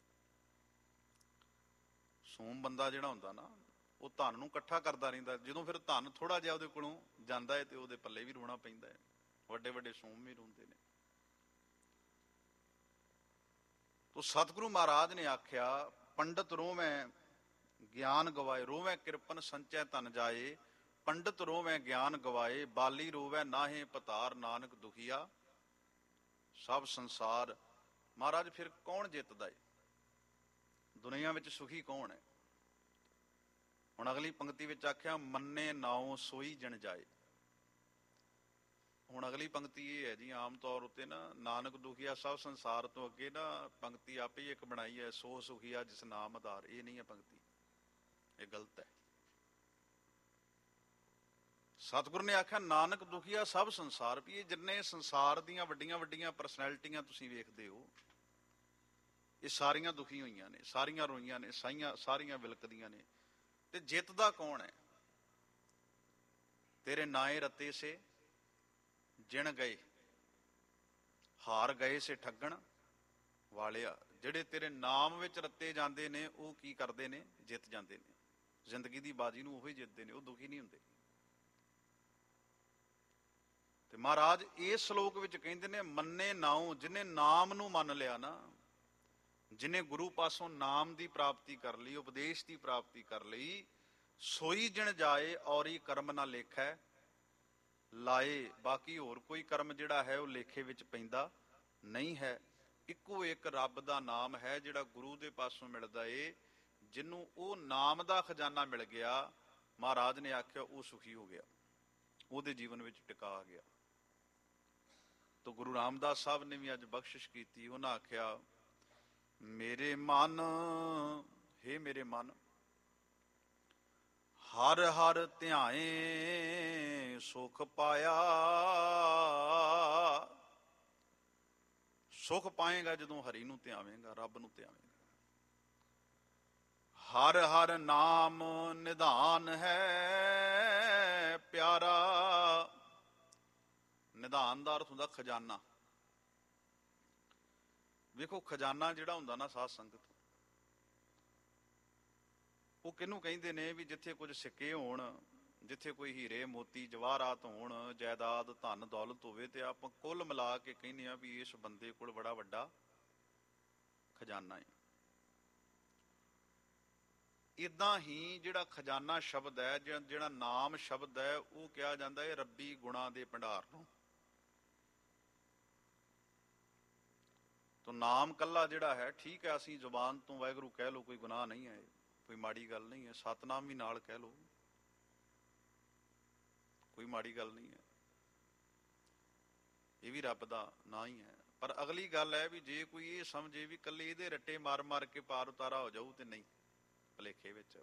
ਸੋਮ ਬੰਦਾ ਜਿਹੜਾ ਹੁੰਦਾ ਨਾ ਉਹ ਧਨ ਨੂੰ ਇਕੱਠਾ ਕਰਦਾ ਰਹਿੰਦਾ, ਜਦੋਂ ਫਿਰ ਧਨ ਥੋੜਾ ਜਿਹਾ ਉਹਦੇ ਕੋਲੋਂ ਜਾਂਦਾ ਹੈ ਤੇ ਉਹਦੇ ਪੱਲੇ ਵੀ ਰੋਣਾ ਪੈਂਦਾ ਹੈ। ਵੱਡੇ ਵੱਡੇ ਸੋਮ ਵੀ ਰੋਂਦੇ ਨੇ। ਤੋ ਸਤਿਗੁਰੂ ਮਹਾਰਾਜ ਨੇ ਆਖਿਆ ਪੰਡਤ ਰੋਵੈ ਗਿਆਨ ਗਵਾਏ। ਰੋਵੈ ਕਿਰਪਨ ਸੰਚੈ ਧਨ ਜਾਏ। ਪੰਡਤ ਰੋਵੈ ਗਿਆਨ ਗਵਾਏ, ਬਾਲੀ ਰੋਵੈ ਨਾਹੇ ਪਤਾਰ, ਨਾਨਕ ਦੁਖੀਆ ਸਭ ਸੰਸਾਰ। ਮਹਾਰਾਜ ਫਿਰ ਕੌਣ ਜਿੱਤਦਾ ਏ? ਦੁਨੀਆ ਵਿੱਚ ਸੁਖੀ ਕੌਣ ਹੈ? ਹੁਣ ਅਗਲੀ ਪੰਕਤੀ ਵਿੱਚ ਆਖਿਆ ਮੰਨੇ ਨਾਉ ਸੋਈ ਜਣ ਜਾਏ। ਹੁਣ ਅਗਲੀ ਪੰਕਤੀ ਇਹ ਹੈ ਜੀ, ਆਮ ਤੌਰ ਉੱਤੇ ਨਾ ਨਾਨਕ ਦੁਖੀਆ ਸਭ ਸੰਸਾਰ ਤੋਂ ਅੱਗੇ ਨਾ ਪੰਕਤੀ ਆਪੇ ਹੀ ਇੱਕ ਬਣਾਈ ਹੈ, ਸੋ ਸੁਖੀਆ ਜਿਸ ਨਾਮ ਆਧਾਰ। ਇਹ ਨਹੀਂ ਹੈ ਪੰਕਤੀ, ਇਹ ਗਲਤ ਹੈ। ਸਤਿਗੁਰੂ ਨੇ ਆਖਿਆ ਨਾਨਕ ਦੁਖੀਆ ਸਭ ਸੰਸਾਰ। ਵੀ ਇਹ ਜਿੰਨੇ ਸੰਸਾਰ ਦੀਆਂ ਵੱਡੀਆਂ ਵੱਡੀਆਂ ਪਰਸਨੈਲਿਟੀਆਂ ਤੁਸੀਂ ਵੇਖਦੇ ਹੋ, ਇਹ ਸਾਰੀਆਂ ਦੁਖੀ ਹੋਈਆਂ ਨੇ, ਸਾਰੀਆਂ ਰੋਈਆਂ ਨੇ, ਸਾਈਆਂ ਸਾਰੀਆਂ ਵਿਲਕਦੀਆਂ ਨੇ। ਤੇ ਜਿੱਤਦਾ ਕੌਣ ਹੈ? ਤੇਰੇ ਨਾਏ ਰਤੇ ਸੇ ਜਿਣ ਗਏ, ਹਾਰ ਗਏ ਸੇ ਠੱਗਣ ਵਾਲਿਆ। ਜਿਹੜੇ ਤੇਰੇ ਨਾਮ ਵਿੱਚ ਰੱਤੇ ਜਾਂਦੇ ਨੇ ਉਹ ਕੀ ਕਰਦੇ ਨੇ? ਜਿੱਤ ਜਾਂਦੇ ਨੇ। ਜ਼ਿੰਦਗੀ ਦੀ ਬਾਜੀ ਨੂੰ ਉਹੀ ਜਿੱਤਦੇ ਨੇ, ਉਹ ਦੁਖੀ ਨਹੀਂ ਹੁੰਦੇ। ਤੇ ਮਹਾਰਾਜ ਇਸ ਸ਼ਲੋਕ ਵਿੱਚ ਕਹਿੰਦੇ ਨੇ ਮੰਨੇ ਨਾਉ, ਜਿਹਨੇ ਨਾਮ ਨੂੰ ਮੰਨ ਲਿਆ ਨਾ, ਜਿਹਨੇ ਗੁਰੂ ਪਾਸੋਂ ਨਾਮ ਦੀ ਪ੍ਰਾਪਤੀ ਕਰ ਲਈ, ਉਪਦੇਸ਼ ਦੀ ਪ੍ਰਾਪਤੀ ਕਰ ਲਈ, ਸੋਈ ਜਿਣ ਜਾਏ ਔਰੀ ਕਰਮ ਨਾ ਲੇਖੈ ਲਾਏ। ਬਾਕੀ ਹੋਰ ਕੋਈ ਕਰਮ ਜਿਹੜਾ ਹੈ ਉਹ ਲੇਖੇ ਵਿੱਚ ਪੈਂਦਾ ਨਹੀਂ ਹੈ। ਇੱਕੋ ਇੱਕ ਰੱਬ ਦਾ ਨਾਮ ਹੈ ਜਿਹੜਾ ਗੁਰੂ ਦੇ ਪਾਸੋਂ ਮਿਲਦਾ ਏ। ਜਿਹਨੂੰ ਉਹ ਨਾਮ ਦਾ ਖਜ਼ਾਨਾ ਮਿਲ ਗਿਆ, ਮਹਾਰਾਜ ਨੇ ਆਖਿਆ ਉਹ ਸੁਖੀ ਹੋ ਗਿਆ, ਉਹਦੇ ਜੀਵਨ ਵਿੱਚ ਟਿਕਾ ਆ ਗਿਆ। ਤਾਂ ਗੁਰੂ ਰਾਮਦਾਸ ਸਾਹਿਬ ਨੇ ਵੀ ਅੱਜ ਬਖਸ਼ਿਸ਼ ਕੀਤੀ। ਉਹਨਾਂ ਆਖਿਆ ਮੇਰੇ ਮਨ, ਹੇ ਮੇਰੇ ਮਨ, ਹਰ ਹਰ ਧਿਆਏ ਸੁਖ ਪਾਇਆ। ਸੁਖ ਪਾਏਗਾ ਜਦੋਂ ਹਰੀ ਨੂੰ ਧਿਆਵੇਂਗਾ, ਰੱਬ ਨੂੰ ਧਿਆਵੇਂਗਾ। ਹਰ ਹਰ ਨਾਮ ਨਿਧਾਨ ਹੈ ਪਿਆਰਾ। ਨਿਧਾਨ ਦਾ ਅਰਥ ਹੁੰਦਾ ਖਜ਼ਾਨਾ। ਵੇਖੋ ਖਜ਼ਾਨਾ ਜਿਹੜਾ ਹੁੰਦਾ ਨਾ ਸਾਧ ਸੰਗਤ, ਉਹ ਕਿਹਨੂੰ ਕਹਿੰਦੇ ਨੇ? ਵੀ ਜਿੱਥੇ ਕੁਝ ਸਿੱਕੇ ਹੋਣ, ਜਿੱਥੇ ਕੋਈ ਹੀਰੇ ਮੋਤੀ ਜਵਾਹਰਾਤ ਹੋਣ, ਜਾਇਦਾਦ ਧਨ ਦੌਲਤ ਹੋਵੇ, ਤੇ ਆਪਾਂ ਕੁੱਲ ਮਿਲਾ ਕੇ ਕਹਿੰਦੇ ਆ ਵੀ ਇਸ ਬੰਦੇ ਕੋਲ ਬੜਾ ਵੱਡਾ ਖਜ਼ਾਨਾ ਹੈ। ਇਦਾਂ ਹੀ ਜਿਹੜਾ ਖਜ਼ਾਨਾ ਸ਼ਬਦ ਹੈ, ਜਿਹੜਾ ਨਾਮ ਸ਼ਬਦ ਹੈ, ਉਹ ਕਿਹਾ ਜਾਂਦਾ ਹੈ ਰੱਬੀ ਗੁਣਾਂ ਦੇ ਭੰਡਾਰ ਨੂੰ। ਤੋ ਨਾਮ ਕੱਲਾ ਜਿਹੜਾ ਹੈ, ਠੀਕ ਹੈ ਅਸੀਂ ਜ਼ੁਬਾਨ ਤੋਂ ਵਾਹਿਗੁਰੂ ਕਹਿ ਲਓ, ਕੋਈ ਗੁਨਾਹ ਨਹੀਂ ਹੈ, ਕੋਈ ਮਾੜੀ ਗੱਲ ਨਹੀਂ ਹੈ। ਸਤਨਾਮ ਵੀ ਨਾਲ ਕਹਿ ਲਓ, ਕੋਈ ਮਾੜੀ ਗੱਲ ਨਹੀਂ ਹੈ, ਇਹ ਵੀ ਰੱਬ ਦਾ ਨਾਂ ਹੀ ਹੈ। ਪਰ ਅਗਲੀ ਗੱਲ ਹੈ ਵੀ ਜੇ ਕੋਈ ਇਹ ਸਮਝੇ ਵੀ ਕੱਲੇ ਇਹਦੇ ਰੱਟੇ ਮਾਰ ਮਾਰ ਕੇ ਪਾਰ ਉਤਾਰਾ ਹੋ ਜਾਊ, ਤੇ ਨਹੀਂ, ਭੁਲੇਖੇ ਵਿੱਚ।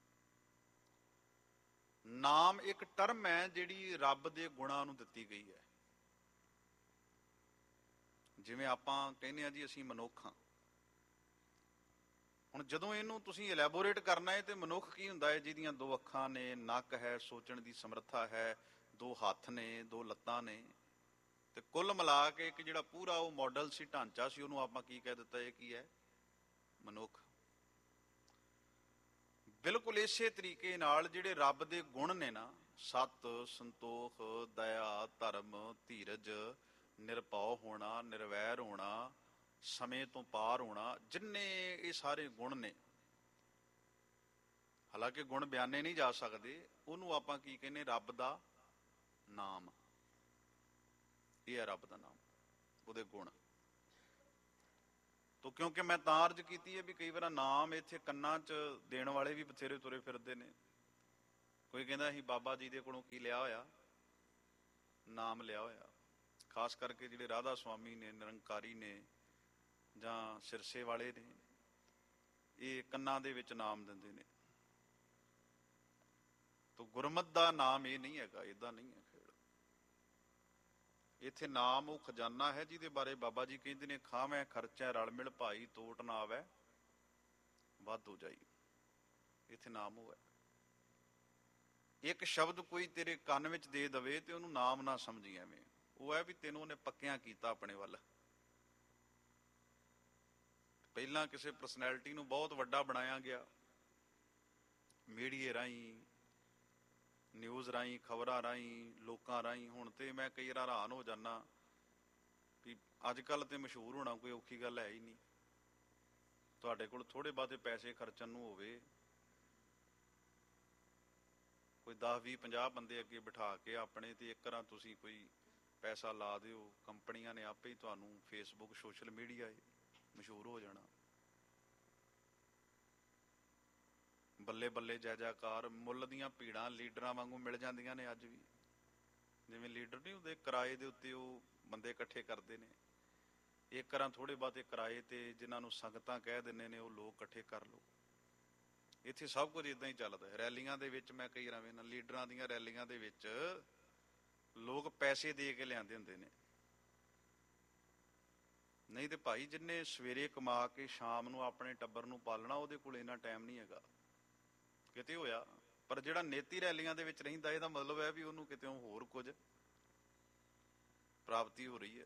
ਨਾਮ ਇੱਕ ਟਰਮ ਹੈ ਜਿਹੜੀ ਰੱਬ ਦੇ ਗੁਣਾਂ ਨੂੰ ਦਿੱਤੀ ਗਈ ਹੈ। ਜਿਵੇਂ ਆਪਾਂ ਕਹਿੰਦੇ ਆ ਜੀ ਅਸੀਂ ਮਨੁੱਖ ਹਾਂ। ਹੁਣ ਜਦੋਂ ਇਹਨੂੰ ਤੁਸੀਂ ਇਲੈਬੋਰੇਟ ਕਰਨਾ ਹੈ, ਤੇ ਮਨੁੱਖ ਕੀ ਹੁੰਦਾ ਹੈ? ਜਿਹਦੀਆਂ ਦੋ ਅੱਖਾਂ ਨੇ, ਨੱਕ ਹੈ, ਸੋਚਣ ਦੀ ਸਮਰੱਥਾ ਹੈ, ਦੋ ਹੱਥ ਨੇ, ਦੋ ਲੱਤਾਂ ਨੇ, ਤੇ ਕੁੱਲ ਮਿਲਾ ਕੇ ਇੱਕ ਜਿਹੜਾ ਪੂਰਾ ਉਹ ਮਾਡਲ ਸੀ, ਢਾਂਚਾ ਸੀ, ਉਹਨੂੰ ਆਪਾਂ ਕੀ ਕਹਿ ਦਿੱਤਾ? ਇਹ ਕੀ ਹੈ? ਮਨੁੱਖ। ਬਿਲਕੁਲ ਇਸੇ ਤਰੀਕੇ ਨਾਲ ਜਿਹੜੇ ਰੱਬ ਦੇ ਗੁਣ ਨੇ ਨਾ, ਸਤ, ਸੰਤੋਖ, ਦਇਆ, ਧਰਮ, ਧੀਰਜ, ਨਿਰਭਉ ਹੋਣਾ, ਨਿਰਵੈਰ ਹੋਣਾ, ਸਮੇਂ ਤੋਂ ਪਾਰ ਹੋਣਾ, ਜਿੰਨੇ ਇਹ ਸਾਰੇ ਗੁਣ ਨੇ, ਹਾਲਾਂਕਿ ਗੁਣ ਬਿਆਨੇ ਨਹੀਂ ਜਾ ਸਕਦੇ, ਉਹਨੂੰ ਆਪਾਂ ਕੀ ਕਹਿੰਦੇ? ਰੱਬ ਦਾ ਨਾਮ। ਇਹ ਹੈ ਰੱਬ ਦਾ ਨਾਮ, ਉਹਦੇ ਗੁਣ। ਤੋ ਕਿਉਂਕਿ ਮੈਂ ਤਾਂ ਅਰਜ਼ ਕੀਤੀ ਹੈ ਵੀ ਕਈ ਵਾਰ ਨਾਮ ਇੱਥੇ ਕੰਨਾਂ 'ਚ ਦੇਣ ਵਾਲੇ ਵੀ ਬਥੇਰੇ ਤੁਰੇ ਫਿਰਦੇ ਨੇ। ਕੋਈ ਕਹਿੰਦਾ ਅਸੀਂ ਬਾਬਾ ਜੀ ਦੇ ਕੋਲੋਂ ਕੀ ਲਿਆ ਹੋਇਆ? ਨਾਮ ਲਿਆ ਹੋਇਆ। ਖਾਸ ਕਰਕੇ ਜਿਹੜੇ ਰਾਧਾ ਸੁਆਮੀ ਨੇ, ਨਿਰੰਕਾਰੀ ਨੇ, ਜਾਂ ਸਿਰਸੇ ਵਾਲੇ ਨੇ, ਇਹ ਕੰਨਾਂ ਦੇ ਵਿੱਚ ਨਾਮ ਦਿੰਦੇ ਨੇ। ਤੋ ਗੁਰਮਤ ਦਾ ਨਾਮ ਇਹ ਨਹੀਂ ਹੈਗਾ, ਏਦਾਂ ਨਹੀਂ ਹੈ ਖੇਡ। ਇੱਥੇ ਨਾਮ ਉਹ ਖਜ਼ਾਨਾ ਹੈ ਜਿਹਦੇ ਬਾਰੇ ਬਾਬਾ ਜੀ ਕਹਿੰਦੇ ਨੇ ਖਾਵੈ ਖਰਚੈ ਰਲ ਮਿਲ ਭਾਈ, ਤੋਟ ਨਾ ਆਵੈ ਵੱਧ ਹੋ ਜਾਈ। ਇੱਥੇ ਨਾਮ ਉਹ ਹੈ। ਇੱਕ ਸ਼ਬਦ ਕੋਈ ਤੇਰੇ ਕੰਨ ਵਿੱਚ ਦੇ ਦਵੇ ਤੇ ਉਹਨੂੰ ਨਾਮ ਨਾ ਸਮਝੀ ਐਵੇਂ। ਉਹ ਹੈ ਵੀ ਤੈਨੂੰ ਉਹਨੇ ਪੱਕਿਆਂ ਕੀਤਾ ਆਪਣੇ ਵੱਲ। ਪਹਿਲਾਂ ਕਿਸੇ ਪਰਸਨੈਲਿਟੀ ਨੂੰ ਬਹੁਤ ਵੱਡਾ ਬਣਾਇਆ ਗਿਆ, ਮੀਡੀਏ ਰਾਹੀਂ, ਨਿਊਜ਼ ਰਾਹੀਂ, ਖਬਰਾਂ ਰਾਹੀਂ, ਲੋਕਾਂ ਰਾਹੀਂ। ਹੁਣ ਤੇ ਮੈਂ ਕਈ ਵਾਰ ਹੈਰਾਨ ਹੋ ਜਾਨਾ ਵੀ ਅੱਜ ਕੱਲ ਤੇ ਮਸ਼ਹੂਰ ਹੋਣਾ ਕੋਈ ਔਖੀ ਗੱਲ ਹੈ ਹੀ ਨਹੀਂ। ਤੁਹਾਡੇ ਕੋਲ ਥੋੜੇ ਬਹੁਤੇ ਪੈਸੇ ਖਰਚਣ ਨੂੰ ਹੋਵੇ, ਕੋਈ ਦਸ ਵੀਹ ਪੰਜਾਹ ਬੰਦੇ ਅੱਗੇ ਬਿਠਾ ਕੇ ਆਪਣੇ, ਤੇ ਇੱਕ ਰਾਂ ਤੁਸੀਂ ਕੋਈ ਪੈਸਾ ਲਾ ਦਿਓ, ਕੰਪਨੀਆਂ ਨੇ ਆਪੇ ਹੀ ਤੁਹਾਨੂੰ ਫੇਸਬੁੱਕ ਸੋਸ਼ਲ ਮੀਡੀਆ ਮਸ਼ਹੂਰ ਹੋ ਜਾਣਾ। ਬੱਲੇ ਬੱਲੇ ਜੈ ਜੈਕਾਰ, ਮੁੱਲ ਦੀਆਂ ਭੀੜਾਂ ਲੀਡਰਾਂ ਵਾਂਗੂ ਮਿਲ ਜਾਂਦੀਆਂ ਨੇ ਅੱਜ ਵੀ। ਜਿਵੇਂ ਲੀਡਰ ਨਹੀਂ ਹੁੰਦੇ, ਕਿਰਾਏ ਦੇ ਉੱਤੇ ਉਹ ਬੰਦੇ ਇਕੱਠੇ ਕਰਦੇ ਨੇ, ਇੱਕ ਰਾਂ ਥੋੜੇ ਬਹੁਤੇ ਕਿਰਾਏ ਤੇ ਜਿਨ੍ਹਾਂ ਨੂੰ ਸੰਗਤਾਂ ਕਹਿ ਦਿੰਦੇ ਨੇ, ਉਹ ਲੋਕ ਇਕੱਠੇ ਕਰ ਲਓ। ਇੱਥੇ ਸਭ ਕੁਝ ਇਦਾਂ ਹੀ ਚੱਲਦਾ। ਰੈਲੀਆਂ ਦੇ ਵਿੱਚ ਮੈਂ ਕਈ ਰਵੇਂ ਨਾ, ਲੀਡਰਾਂ ਦੀਆਂ ਰੈਲੀਆਂ ਦੇ ਵਿੱਚ ਲੋਕ ਪੈਸੇ ਦੇ ਕੇ ਲਿਆਂਦੇ ਹੁੰਦੇ ਨੇ। ਨਹੀਂ ਤੇ ਭਾਈ ਜਿੰਨੇ ਸਵੇਰੇ ਕਮਾ ਕੇ ਸ਼ਾਮ ਨੂੰ ਆਪਣੇ ਟੱਬਰ ਨੂੰ ਪਾਲਣਾ, ਉਹਦੇ ਕੋਲ ਇੰਨਾ ਟਾਈਮ ਨਹੀਂ ਹੈਗਾ। ਕਿਤੇ ਹੋਇਆ, ਪਰ ਜਿਹੜਾ ਨੇਤੀ ਰੈਲੀਆਂ ਦੇ ਵਿੱਚ ਰਹਿੰਦਾ, ਇਹਦਾ ਮਤਲਬ ਹੈ ਵੀ ਉਹਨੂੰ ਕਿਤੇ ਹੋਰ ਕੁਝ ਪ੍ਰਾਪਤੀ ਹੋ ਰਹੀ ਹੈ।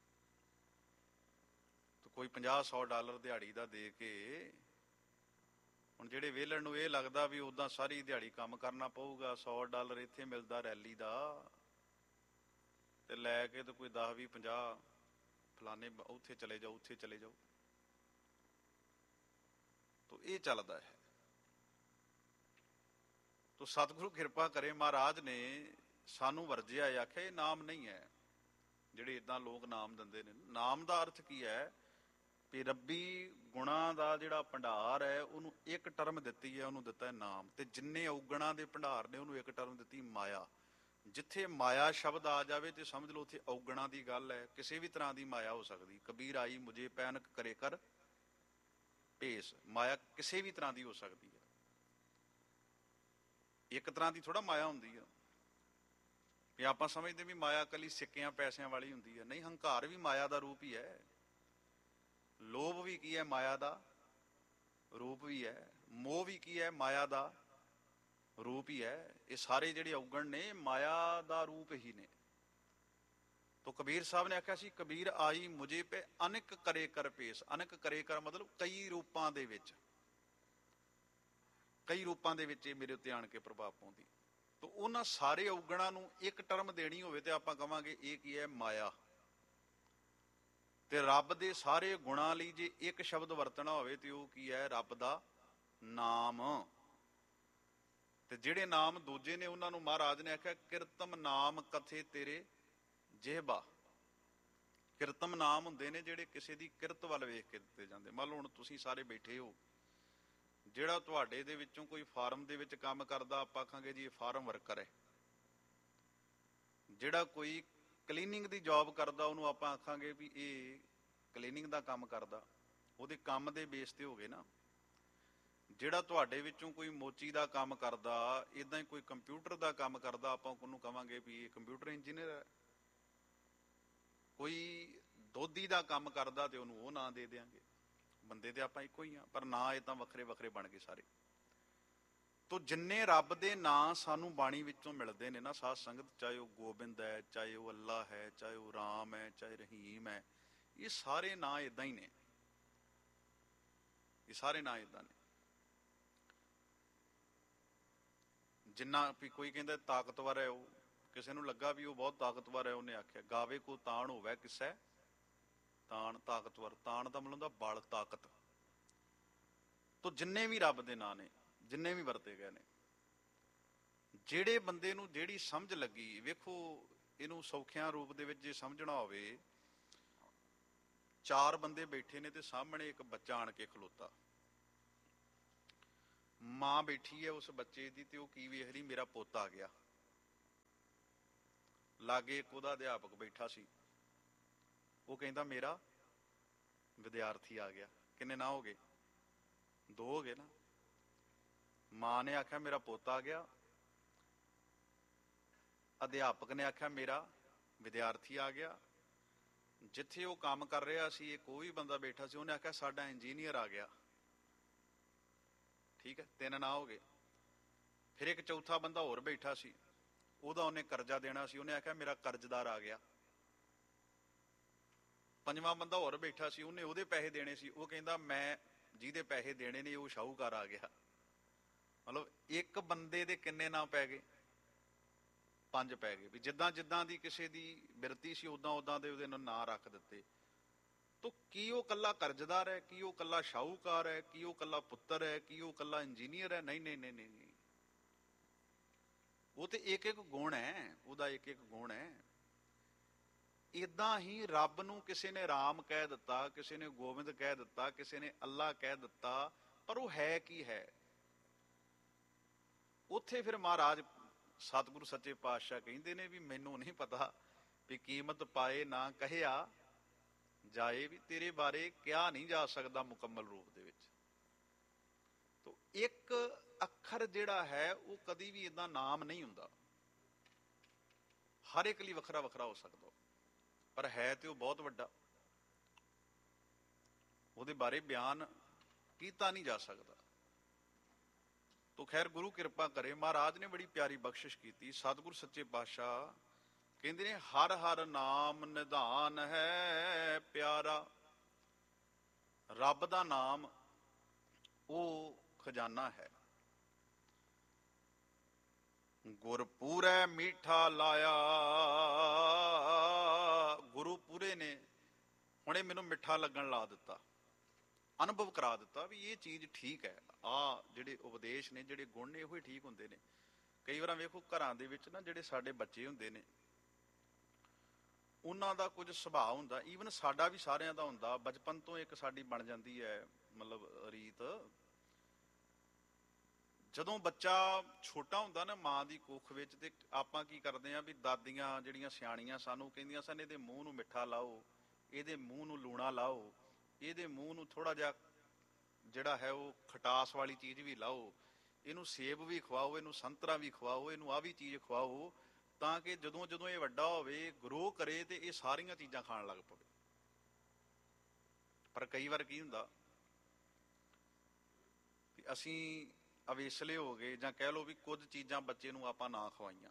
ਕੋਈ ਪੰਜਾਹ ਸੌ ਡਾਲਰ ਦਿਹਾੜੀ ਦਾ ਦੇ ਕੇ, ਹੁਣ ਜਿਹੜੇ ਵਿਹਲੜ ਨੂੰ ਇਹ ਲੱਗਦਾ ਵੀ ਉਦਾਂ ਸਾਰੀ ਦਿਹਾੜੀ ਕੰਮ ਕਰਨਾ ਪਊਗਾ, ਸੌ ਡਾਲਰ ਇੱਥੇ ਮਿਲਦਾ ਰੈਲੀ ਦਾ, ਤੇ ਲੈ ਕੇ ਤੇ ਕੋਈ ਦਸ ਵੀਹ ਪੰਜਾਹ ਫਲਾਣੇ ਉੱਥੇ ਚਲੇ ਜਾਓ, ਉੱਥੇ ਚਲੇ ਜਾਓ। ਤੋ ਇਹ ਚੱਲਦਾ ਹੈ। ਤੋ ਸਤਿਗੁਰੂ ਕਿਰਪਾ ਕਰੇ, ਮਹਾਰਾਜ ਨੇ ਸਾਨੂੰ ਵਰਜਿਆ, ਆਖਿਆ ਇਹ ਨਾਮ ਨਹੀਂ ਹੈ। ਜਿਹੜੇ ਏਦਾਂ ਲੋਕ ਨਾਮ ਦਿੰਦੇ ਨੇ, ਨਾਮ ਦਾ ਅਰਥ ਕੀ ਹੈ ਵੀ ਰੱਬੀ ਗੁਣਾਂ ਦਾ ਜਿਹੜਾ ਭੰਡਾਰ ਹੈ, ਉਹਨੂੰ ਇੱਕ ਟਰਮ ਦਿੱਤੀ ਹੈ, ਉਹਨੂੰ ਦਿੱਤਾ ਹੈ ਨਾਮ। ਤੇ ਜਿੰਨੇ ਔਗਣਾਂ ਦੇ ਭੰਡਾਰ ਨੇ, ਉਹਨੂੰ ਇੱਕ ਟਰਮ ਦਿੱਤੀ ਮਾਇਆ। ਜਿੱਥੇ ਮਾਇਆ ਸ਼ਬਦ ਆ ਜਾਵੇ ਤੇ ਸਮਝ ਲਓ ਉੱਥੇ ਔਗਣਾਂ ਦੀ ਗੱਲ ਹੈ। ਕਿਸੇ ਵੀ ਤਰ੍ਹਾਂ ਦੀ ਮਾਇਆ ਹੋ ਸਕਦੀ। ਕਬੀਰ ਆਈ ਮੁਝੇ ਪੈਨਕ ਕਰੇ ਕਰ ਭੇਸ, ਮਾਇਆ ਕਿਸੇ ਵੀ ਤਰ੍ਹਾਂ ਦੀ ਹੋ ਸਕਦੀ ਹੈ। ਇੱਕ ਤਰ੍ਹਾਂ ਦੀ ਥੋੜਾ ਮਾਇਆ ਹੁੰਦੀ ਆ ਵੀ ਆਪਾਂ ਸਮਝਦੇ ਵੀ ਮਾਇਆ ਇਕੱਲੀ ਸਿੱਕਿਆਂ ਪੈਸਿਆਂ ਵਾਲੀ ਹੁੰਦੀ ਹੈ। ਨਹੀਂ, ਹੰਕਾਰ ਵੀ ਮਾਇਆ ਦਾ ਰੂਪ ਹੀ ਹੈ। ਲੋਭ ਵੀ ਕੀ ਹੈ? ਮਾਇਆ ਦਾ ਰੂਪ ਵੀ ਹੈ। ਮੋਹ ਵੀ ਕੀ ਹੈ? ਮਾਇਆ ਦਾ ਰੂਪ ਹੀ ਹੈ। ਇਹ ਸਾਰੇ ਜਿਹੜੇ ਔਗਣ ਨੇ ਮਾਇਆ ਦਾ ਰੂਪ ਹੀ ਨੇ। ਤੋ ਕਬੀਰ ਸਾਹਿਬ ਨੇ ਆਖਿਆ ਸੀ, ਕਬੀਰ ਆਈ ਮੁਝੇ ਪੇ ਅਨੇਕ ਕਰੇ ਕਰ ਭੇਸ। ਅਨੇਕ ਕਰੇ ਕਰ ਮਤਲਬ ਕਈ ਰੂਪਾਂ ਦੇ ਵਿੱਚ, ਕਈ ਰੂਪਾਂ ਦੇ ਵਿੱਚ ਇਹ ਮੇਰੇ ਉੱਤੇ ਆਣ ਕੇ ਪ੍ਰਭਾਵ ਪਾਉਂਦੀ। ਤੋ ਉਹਨਾਂ ਸਾਰੇ ਔਗਣਾਂ ਨੂੰ ਇੱਕ ਟਰਮ ਦੇਣੀ ਹੋਵੇ ਤੇ ਆਪਾਂ ਕਵਾਂਗੇ ਇਹ ਕੀ ਹੈ? ਮਾਇਆ। ਤੇ ਰੱਬ ਦੇ ਸਾਰੇ ਗੁਣਾਂ ਲਈ ਜੇ ਇੱਕ ਸ਼ਬਦ ਵਰਤਣਾ ਹੋਵੇ ਤੇ ਉਹ ਕੀ ਹੈ? ਰੱਬ ਦਾ ਨਾਮ। ਤੇ ਜਿਹੜੇ ਨਾਮ ਦੂਜੇ ਨੇ ਉਹਨਾਂ ਨੂੰ ਮਹਾਰਾਜ ਨੇ ਆਖਿਆ ਕਿਰਤਮ ਨਾਮ ਕਥੇ ਤੇਰੇ ਜਿਹਬਾ। ਕਿਰਤਮ ਨਾਮ ਹੁੰਦੇ ਨੇ ਜਿਹੜੇ ਕਿਸੇ ਦੀ ਕਿਰਤ ਵੱਲ ਵੇਖ ਕੇ ਦਿੱਤੇ ਜਾਂਦੇ। ਮੰਨ ਲਓ ਹੁਣ ਤੁਸੀਂ ਸਾਰੇ ਬੈਠੇ ਹੋ, ਜਿਹੜਾ ਤੁਹਾਡੇ ਦੇ ਵਿੱਚੋਂ ਕੋਈ ਫਾਰਮ ਦੇ ਵਿੱਚ ਕੰਮ ਕਰਦਾ, ਆਪਾਂ ਆਖਾਂਗੇ ਜੀ ਇਹ ਫਾਰਮ ਵਰਕਰ ਹੈ। ਜਿਹੜਾ ਕੋਈ ਕਲੀਨਿੰਗ ਦੀ ਜੌਬ ਕਰਦਾ, ਉਹਨੂੰ ਆਪਾਂ ਆਖਾਂਗੇ ਵੀ ਇਹ ਕਲੀਨਿੰਗ ਦਾ ਕੰਮ ਕਰਦਾ। ਉਹਦੇ ਕੰਮ ਦੇ ਬੇਸ ਤੇ ਹੋ ਗਏ ਨਾ। ਜਿਹੜਾ ਤੁਹਾਡੇ ਵਿੱਚੋਂ ਕੋਈ ਮੋਚੀ ਦਾ ਕੰਮ ਕਰਦਾ, ਇੱਦਾਂ ਹੀ ਕੋਈ ਕੰਪਿਊਟਰ ਦਾ ਕੰਮ ਕਰਦਾ, ਆਪਾਂ ਉਹਨੂੰ ਕਵਾਂਗੇ ਵੀ ਇਹ ਕੰਪਿਊਟਰ ਇੰਜੀਨੀਅਰ ਹੈ। ਕੋਈ ਦੋਧੀ ਦਾ ਕੰਮ ਕਰਦਾ ਤੇ ਉਹਨੂੰ ਉਹ ਨਾਂ ਦੇ ਦਿਆਂਗੇ। ਬੰਦੇ ਤੇ ਆਪਾਂ ਇੱਕੋ ਹੀ ਆ, ਪਰ ਨਾਂ ਏਦਾਂ ਵੱਖਰੇ ਵੱਖਰੇ ਬਣ ਗਏ ਸਾਰੇ। ਤੋ ਜਿੰਨੇ ਰੱਬ ਦੇ ਨਾਂ ਸਾਨੂੰ ਬਾਣੀ ਵਿੱਚੋਂ ਮਿਲਦੇ ਨੇ ਨਾ ਸਾਧ ਸੰਗਤ, ਚਾਹੇ ਉਹ ਗੋਬਿੰਦ ਹੈ, ਚਾਹੇ ਉਹ ਅੱਲਾ ਹੈ, ਚਾਹੇ ਉਹ ਰਾਮ ਹੈ, ਚਾਹੇ ਰਹੀਮ ਹੈ, ਇਹ ਸਾਰੇ ਨਾਂ ਏਦਾਂ ਹੀ ਨੇ। ਇਹ ਸਾਰੇ ਨਾਂ ਏਦਾਂ ਨੇ। ਜਿੰਨਾ ਵੀ ਕੋਈ ਕਹਿੰਦਾ ਤਾਕਤਵਰ ਹੈ, ਉਹ ਕਿਸੇ ਨੂੰ ਲੱਗਾ ਵੀ ਉਹ ਬਹੁਤ ਤਾਕਤਵਰ ਹੈ, ਉਹਨੇ ਆਖਿਆ ਗਾਵੇ ਕੋ ਤਾਣ ਹੋਵੇ ਕਿਸੈ ਤਾਣ ਤਾਕਤਵਰ। ਤਾਣ ਦਾ ਮਤਲਬ ਹੁੰਦਾ ਬਲ, ਤਾਕਤ। ਤੋ ਜਿੰਨੇ ਵੀ ਰੱਬ ਦੇ ਨਾਂ ਨੇ, ਜਿੰਨੇ ਵੀ ਵਰਤੇ ਗਏ ਨੇ, ਜਿਹੜੇ ਬੰਦੇ ਨੂੰ ਜਿਹੜੀ ਸਮਝ ਲੱਗੀ, ਵੇਖੋ ਇਹਨੂੰ ਸੌਖਿਆਂ ਰੂਪ ਦੇ ਵਿੱਚ ਜੇ ਸਮਝਣਾ ਹੋਵੇ, ਚਾਰ ਬੰਦੇ ਬੈਠੇ ਨੇ ਤੇ ਸਾਹਮਣੇ ਇੱਕ ਬੱਚਾ ਆਣ ਕੇ ਖਲੋਤਾ। ਮਾਂ ਬੈਠੀ ਹੈ ਉਸ ਬੱਚੇ ਦੀ ਤੇ ਉਹ ਕੀ ਵੇਖ ਰਹੀ? ਮੇਰਾ ਪੁੱਤ ਆ ਗਿਆ। ਲਾਗੇ ਇੱਕ ਉਹਦਾ ਅਧਿਆਪਕ ਬੈਠਾ ਸੀ, ਉਹ ਕਹਿੰਦਾ ਮੇਰਾ ਵਿਦਿਆਰਥੀ ਆ ਗਿਆ। ਕਿੰਨੇ ਨਾ ਹੋ ਗਏ? ਦੋ ਹੋ ਗਏ ਨਾ। ਮਾਂ ਨੇ ਆਖਿਆ ਮੇਰਾ ਪੁੱਤ ਆ ਗਿਆ, ਅਧਿਆਪਕ ਨੇ ਆਖਿਆ ਮੇਰਾ ਵਿਦਿਆਰਥੀ ਆ ਗਿਆ। ਜਿੱਥੇ ਉਹ ਕੰਮ ਕਰ ਰਿਹਾ ਸੀ, ਇੱਕ ਉਹ ਵੀ ਬੰਦਾ ਬੈਠਾ ਸੀ, ਉਹਨੇ ਆਖਿਆ ਸਾਡਾ ਇੰਜੀਨੀਅਰ ਆ ਗਿਆ। ਠੀਕ ਹੈ, ਤਿੰਨ ਨਾ ਹੋ ਗਏ। ਫਿਰ ਇੱਕ ਚੌਥਾ ਬੰਦਾ ਹੋਰ ਬੈਠਾ ਸੀ, ਉਹਦਾ ਉਹਨੇ ਕਰਜ਼ਾ ਦੇਣਾ ਸੀ, ਉਹਨੇ ਆਖਿਆ ਮੇਰਾ ਕਰਜ਼ਦਾਰ ਆ ਗਿਆ। ਪੰਜਵਾਂ ਬੰਦਾ ਹੋਰ ਬੈਠਾ ਸੀ, ਉਹਨੇ ਉਹਦੇ ਪੈਸੇ ਦੇਣੇ ਸੀ, ਉਹ ਕਹਿੰਦਾ ਮੈਂ ਜਿਹਦੇ ਪੈਸੇ ਦੇਣੇ ਨੇ ਉਹ ਸ਼ਾਹੂਕਾਰ ਆ ਗਿਆ। ਮਤਲਬ ਇੱਕ ਬੰਦੇ ਦੇ ਕਿੰਨੇ ਨਾਂ ਪੈ ਗਏ? ਪੰਜ ਪੈ ਗਏ। ਵੀ ਜਿੱਦਾਂ ਜਿੱਦਾਂ ਦੀ ਕਿਸੇ ਦੀ ਬਿਰਤੀ ਸੀ, ਉਦਾਂ ਉਦਾਂ ਦੇ ਉਹਦੇ ਨਾਂ ਰੱਖ ਦਿੱਤੇ। ਤੋ ਕੀ ਉਹ ਕੱਲਾ ਕਰਜ਼ਦਾਰ ਹੈ? ਕੀ ਉਹ ਕੱਲਾ ਸ਼ਾਹੂਕਾਰ ਹੈ? ਕੀ ਉਹ ਕੱਲਾ ਪੁੱਤਰ ਹੈ? ਕੀ ਉਹ ਕੱਲਾ ਇੰਜੀਨੀਅਰ ਹੈ? ਨਹੀਂ ਨਹੀਂ ਨਹੀਂ ਨਹੀਂ। ਉਹ ਤੇ ਇੱਕ ਇੱਕ ਗੁਣ ਹੈ, ਉਹਦਾ ਇੱਕ ਇੱਕ ਗੁਣ ਹੈ। ਇਦਾਂ ਹੀ ਰੱਬ ਨੂੰ ਕਿਸੇ ਨੇ ਰਾਮ ਕਹਿ ਦਿੱਤਾ, ਕਿਸੇ ਨੇ ਗੋਬਿੰਦ ਕਹਿ ਦਿੱਤਾ, ਕਿਸੇ ਨੇ ਅੱਲਾ ਕਹਿ ਦਿੱਤਾ, ਪਰ ਉਹ ਹੈ ਕੀ ਹੈ? ਉੱਥੇ ਫਿਰ ਮਹਾਰਾਜ ਸਤਿਗੁਰੂ ਸੱਚੇ ਪਾਤਸ਼ਾਹ ਕਹਿੰਦੇ ਨੇ ਵੀ ਮੈਨੂੰ ਨਹੀਂ ਪਤਾ, ਵੀ ਕੀਮਤ ਪਾਏ ਨਾ ਕਹਿਆ ਜਾਏ, ਵੀ ਤੇਰੇ ਬਾਰੇ ਕਿਹਾ ਨਹੀਂ ਜਾ ਸਕਦਾ ਮੁਕੰਮਲ ਰੂਪ ਦੇ ਵਿੱਚ। ਤੋ ਇੱਕ ਅੱਖਰ ਜਿਹੜਾ ਹੈ ਉਹ ਕਦੀ ਵੀ ਏਦਾਂ ਨਾਮ ਨਹੀਂ ਹੁੰਦਾ, ਹਰ ਇੱਕ ਲਈ ਵੱਖਰਾ ਵੱਖਰਾ ਹੋ ਸਕਦਾ, ਪਰ ਹੈ ਤੇ ਉਹ ਬਹੁਤ ਵੱਡਾ, ਉਹਦੇ ਬਾਰੇ ਬਿਆਨ ਕੀਤਾ ਨਹੀਂ ਜਾ ਸਕਦਾ। ਤੋ ਖੈਰ ਗੁਰੂ ਕਿਰਪਾ ਕਰੇ, ਮਹਾਰਾਜ ਨੇ ਬੜੀ ਪਿਆਰੀ ਬਖਸ਼ਿਸ਼ ਕੀਤੀ। ਸਤਿਗੁਰੂ ਸੱਚੇ ਪਾਤਸ਼ਾਹ ਕਹਿੰਦੇ ਨੇ ਹਰ ਹਰ ਨਾਮ ਨਿਧਾਨ ਹੈ ਪਿਆਰਾ। ਰੱਬ ਦਾ ਨਾਮ ਉਹ ਖਜ਼ਾਨਾ ਹੈ। ਗੁਰਪੂਰੈ ਮੀਠਾ ਲਾਇਆ, ਗੁਰੂ ਪੂਰੇ ਨੇ ਹੁਣੇ ਮੈਨੂੰ ਮਿੱਠਾ ਲੱਗਣ ਲਾ ਦਿੱਤਾ, ਅਨੁਭਵ ਕਰਾ ਦਿੱਤਾ ਵੀ ਇਹ ਚੀਜ਼ ਠੀਕ ਹੈ। ਆ ਜਿਹੜੇ ਉਪਦੇਸ਼ ਨੇ, ਜਿਹੜੇ ਗੁਣ ਨੇ, ਇਹੋ ਹੀ ਠੀਕ ਹੁੰਦੇ ਨੇ। ਕਈ ਵਾਰ ਵੇਖੋ ਘਰਾਂ ਦੇ ਵਿੱਚ ਨਾ ਜਿਹੜੇ ਸਾਡੇ ਬੱਚੇ ਹੁੰਦੇ ਨੇ, ਉਹਨਾਂ ਦਾ ਕੁਝ ਸੁਭਾਅ ਹੁੰਦਾ, ਈਵਨ ਸਾਡਾ ਵੀ ਸਾਰਿਆਂ ਦਾ ਹੁੰਦਾ, ਬਚਪਨ ਤੋਂ ਇੱਕ ਸਾਡੀ ਬਣ ਜਾਂਦੀ ਹੈ ਮਤਲਬ ਰੀਤ। ਜਦੋਂ ਬੱਚਾ ਛੋਟਾ ਹੁੰਦਾ ਨਾ ਮਾਂ ਦੀ ਕੁੱਖ ਵਿੱਚ, ਤੇ ਆਪਾਂ ਕੀ ਕਰਦੇ ਆ ਵੀ ਦਾਦੀਆਂ ਜਿਹੜੀਆਂ ਸਿਆਣੀਆਂ ਸਾਨੂੰ ਕਹਿੰਦੀਆਂ ਸਨ, ਇਹਦੇ ਮੂੰਹ ਨੂੰ ਮਿੱਠਾ ਲਾਓ, ਇਹਦੇ ਮੂੰਹ ਨੂੰ ਲੂਣਾ ਲਾਓ, ਇਹਦੇ ਮੂੰਹ ਨੂੰ ਥੋੜਾ ਜਿਹਾ ਜਿਹੜਾ ਹੈ ਉਹ ਖਟਾਸ ਵਾਲੀ ਚੀਜ਼ ਵੀ ਲਾਓ, ਇਹਨੂੰ ਸੇਬ ਵੀ ਖਵਾਓ, ਇਹਨੂੰ ਸੰਤਰਾ ਵੀ ਖਵਾਓ, ਇਹਨੂੰ ਆਹ ਵੀ ਚੀਜ਼ ਖਵਾਓ, ਤਾਂ ਕਿ ਜਦੋਂ ਜਦੋਂ ਇਹ ਵੱਡਾ ਹੋਵੇ, ਗਰੋ ਕਰੇ, ਤੇ ਇਹ ਸਾਰੀਆਂ ਚੀਜ਼ਾਂ ਖਾਣ ਲੱਗ ਪਵੇ। ਪਰ ਕਈ ਵਾਰ ਕੀ ਹੁੰਦਾ ਵੀ ਅਸੀਂ ਅਵੇਸਲੇ ਹੋ ਗਏ, ਜਾਂ ਕਹਿ ਲਓ ਵੀ ਕੁਝ ਚੀਜ਼ਾਂ ਬੱਚੇ ਨੂੰ ਆਪਾਂ ਨਾ ਖਵਾਈਆਂ,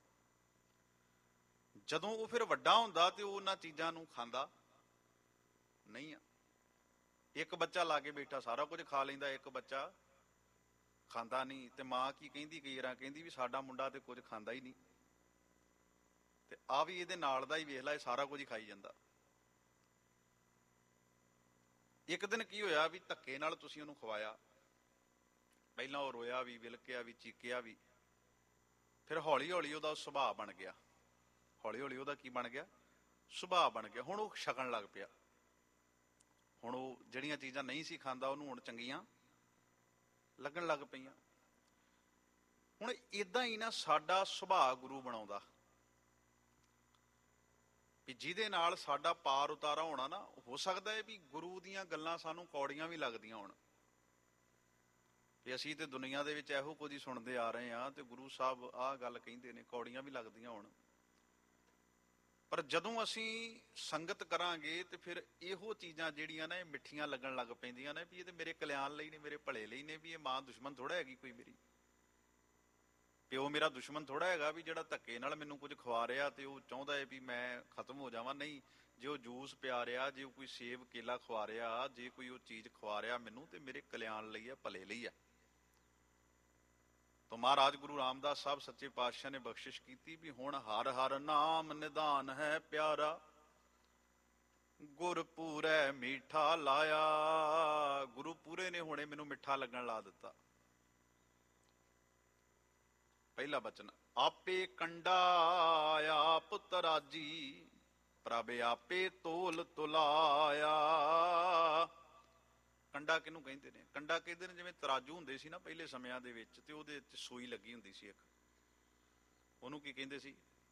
ਜਦੋਂ ਉਹ ਫਿਰ ਵੱਡਾ ਹੁੰਦਾ ਤੇ ਉਹ ਉਹਨਾਂ ਚੀਜ਼ਾਂ ਨੂੰ ਖਾਂਦਾ ਨਹੀਂ ਆ। ਇੱਕ ਬੱਚਾ ਲਾ ਕੇ ਬੈਠਾ ਸਾਰਾ ਕੁਝ ਖਾ ਲੈਂਦਾ, ਇੱਕ ਬੱਚਾ ਖਾਂਦਾ ਨਹੀਂ। ਤੇ ਮਾਂ ਕੀ ਕਹਿੰਦੀ, ਕਈ ਵਾਰ ਕਹਿੰਦੀ ਵੀ ਸਾਡਾ ਮੁੰਡਾ ਤੇ ਕੁਝ ਖਾਂਦਾ ਹੀ ਨਹੀਂ, ਤੇ ਆ ਵੀ ਇਹਦੇ ਨਾਲ ਦਾ ਹੀ ਵੇਖ ਲੈ, ਇਹ ਸਾਰਾ ਕੁਝ ਹੀ ਖਾਈ ਜਾਂਦਾ। ਇੱਕ ਦਿਨ ਕੀ ਹੋਇਆ ਵੀ ਧੱਕੇ ਨਾਲ ਤੁਸੀਂ ਉਹਨੂੰ ਖਵਾਇਆ, ਪਹਿਲਾਂ ਉਹ ਰੋਇਆ ਵੀ, ਵਿਲਕਿਆ ਵੀ, ਚੀਕਿਆ ਵੀ, ਫਿਰ ਹੌਲੀ ਹੌਲੀ ਉਹਦਾ ਸੁਭਾਅ ਬਣ ਗਿਆ। ਹੌਲੀ ਹੌਲੀ ਉਹਦਾ ਕੀ ਬਣ ਗਿਆ? ਸੁਭਾਅ ਬਣ ਗਿਆ। ਹੁਣ ਉਹ ਛਕਣ ਲੱਗ ਪਿਆ। ਹੁਣ ਉਹ ਜਿਹੜੀਆਂ ਚੀਜ਼ਾਂ ਨਹੀਂ ਸੀ ਖਾਂਦਾ, ਉਹਨੂੰ ਹੁਣ ਚੰਗੀਆਂ ਲੱਗਣ ਲੱਗ ਪਈਆਂ। ਹੁਣ ਏਦਾਂ ਹੀ ਨਾ ਸਾਡਾ ਸੁਭਾਅ ਗੁਰੂ ਬਣਾਉਂਦਾ, ਵੀ ਜਿਹਦੇ ਨਾਲ ਸਾਡਾ ਪਾਰ ਉਤਾਰਾ ਹੋਣਾ ਨਾ। ਹੋ ਸਕਦਾ ਹੈ ਵੀ ਗੁਰੂ ਦੀਆਂ ਗੱਲਾਂ ਸਾਨੂੰ ਕੌੜੀਆਂ ਵੀ ਲੱਗਦੀਆਂ ਹੋਣ, ਵੀ ਅਸੀਂ ਤੇ ਦੁਨੀਆ ਦੇ ਵਿੱਚ ਇਹੋ ਕੁਝ ਹੀ ਸੁਣਦੇ ਆ ਰਹੇ ਹਾਂ, ਤੇ ਗੁਰੂ ਸਾਹਿਬ ਆਹ ਗੱਲ ਕਹਿੰਦੇ ਨੇ, ਕੌੜੀਆਂ ਵੀ ਲੱਗਦੀਆਂ ਹੋਣ। ਪਰ ਜਦੋਂ ਅਸੀਂ ਸੰਗਤ ਕਰਾਂਗੇ ਤੇ ਫਿਰ ਇਹੋ ਚੀਜ਼ਾਂ ਜਿਹੜੀਆਂ ਨੇ ਇਹ ਮਿੱਠੀਆਂ ਲੱਗਣ ਲੱਗ ਪੈਂਦੀਆਂ ਨੇ, ਵੀ ਇਹ ਤੇ ਮੇਰੇ ਕਲਿਆਣ ਲਈ ਨੇ, ਮੇਰੇ ਭਲੇ ਲਈ ਨੇ, ਵੀ ਇਹ ਮਾਂ ਦੁਸ਼ਮਣ ਥੋੜਾ ਹੈਗੀ ਕੋਈ ਮੇਰੀ, ਪਿਓ ਮੇਰਾ ਦੁਸ਼ਮਣ ਥੋੜਾ ਹੈਗਾ ਵੀ ਜਿਹੜਾ ਧੱਕੇ ਨਾਲ ਮੈਨੂੰ ਕੁਝ ਖਵਾ ਰਿਹਾ ਤੇ ਉਹ ਚਾਹੁੰਦਾ ਹੈ ਵੀ ਮੈਂ ਖਤਮ ਹੋ ਜਾਵਾਂ। ਨਹੀਂ, ਜੇ ਉਹ ਜੂਸ ਪਿਆ ਰਿਹਾ, ਜੇ ਉਹ ਕੋਈ ਸੇਬ ਕੇਲਾ ਖਵਾ ਰਿਹਾ, ਜੇ ਕੋਈ ਉਹ ਚੀਜ਼ ਖਵਾ ਰਿਹਾ ਮੈਨੂੰ, ਤੇ ਮੇਰੇ ਕਲਿਆਣ ਲਈ ਹੈ, ਭਲੇ ਲਈ ਹੈ। ਤਾਂ ਮਹਾਰਾਜ ਗੁਰੂ ਰਾਮਦਾਸ ਸਾਹਿਬ ਸੱਚੇ ਪਾਤਸ਼ਾਹ ਨੇ ਬਖਸ਼ਿਸ਼ ਕੀਤੀ ਵੀ ਹੁਣ ਹਰ ਹਰ ਨਾਮ ਨਿਧਾਨ ਹੈ ਪਿਆਰਾ, ਗੁਰ ਪੂਰੈ ਮੀਠਾ ਲਾਇਆ। ਗੁਰੂ ਪੂਰੇ ਨੇ ਹੁਣੇ ਮੈਨੂੰ ਮਿੱਠਾ ਲੱਗਣ ਲਾ ਦਿੱਤਾ। ਪਹਿਲਾ ਬਚਨ, ਆਪੇ ਕੰਡਾ ਆਪ ਤਰਾਜੀ, ਪ੍ਰਭ ਆਪੇ ਤੋਲ ਤੁਲਾਇਆ। ਕੰਡਾ ਕਿਹਨੂੰ ਕਹਿੰਦੇ ਨੇ? ਕੰਡਾ ਕਹਿੰਦੇ ਨੇ ਜਿਵੇਂ ਤਰਾਜੂ ਹੁੰਦੇ ਸੀ ਨਾ ਪਹਿਲੇ ਸਮਿਆਂ ਦੇ ਵਿੱਚ, ਤੇ ਉਹਦੇ ਵਿੱਚ ਸੂਈ ਲੱਗੀ ਹੁੰਦੀ ਸੀ ਇੱਕ, ਉਹਨੂੰ ਕੀ ਕਹਿੰਦੇ ਸੀ?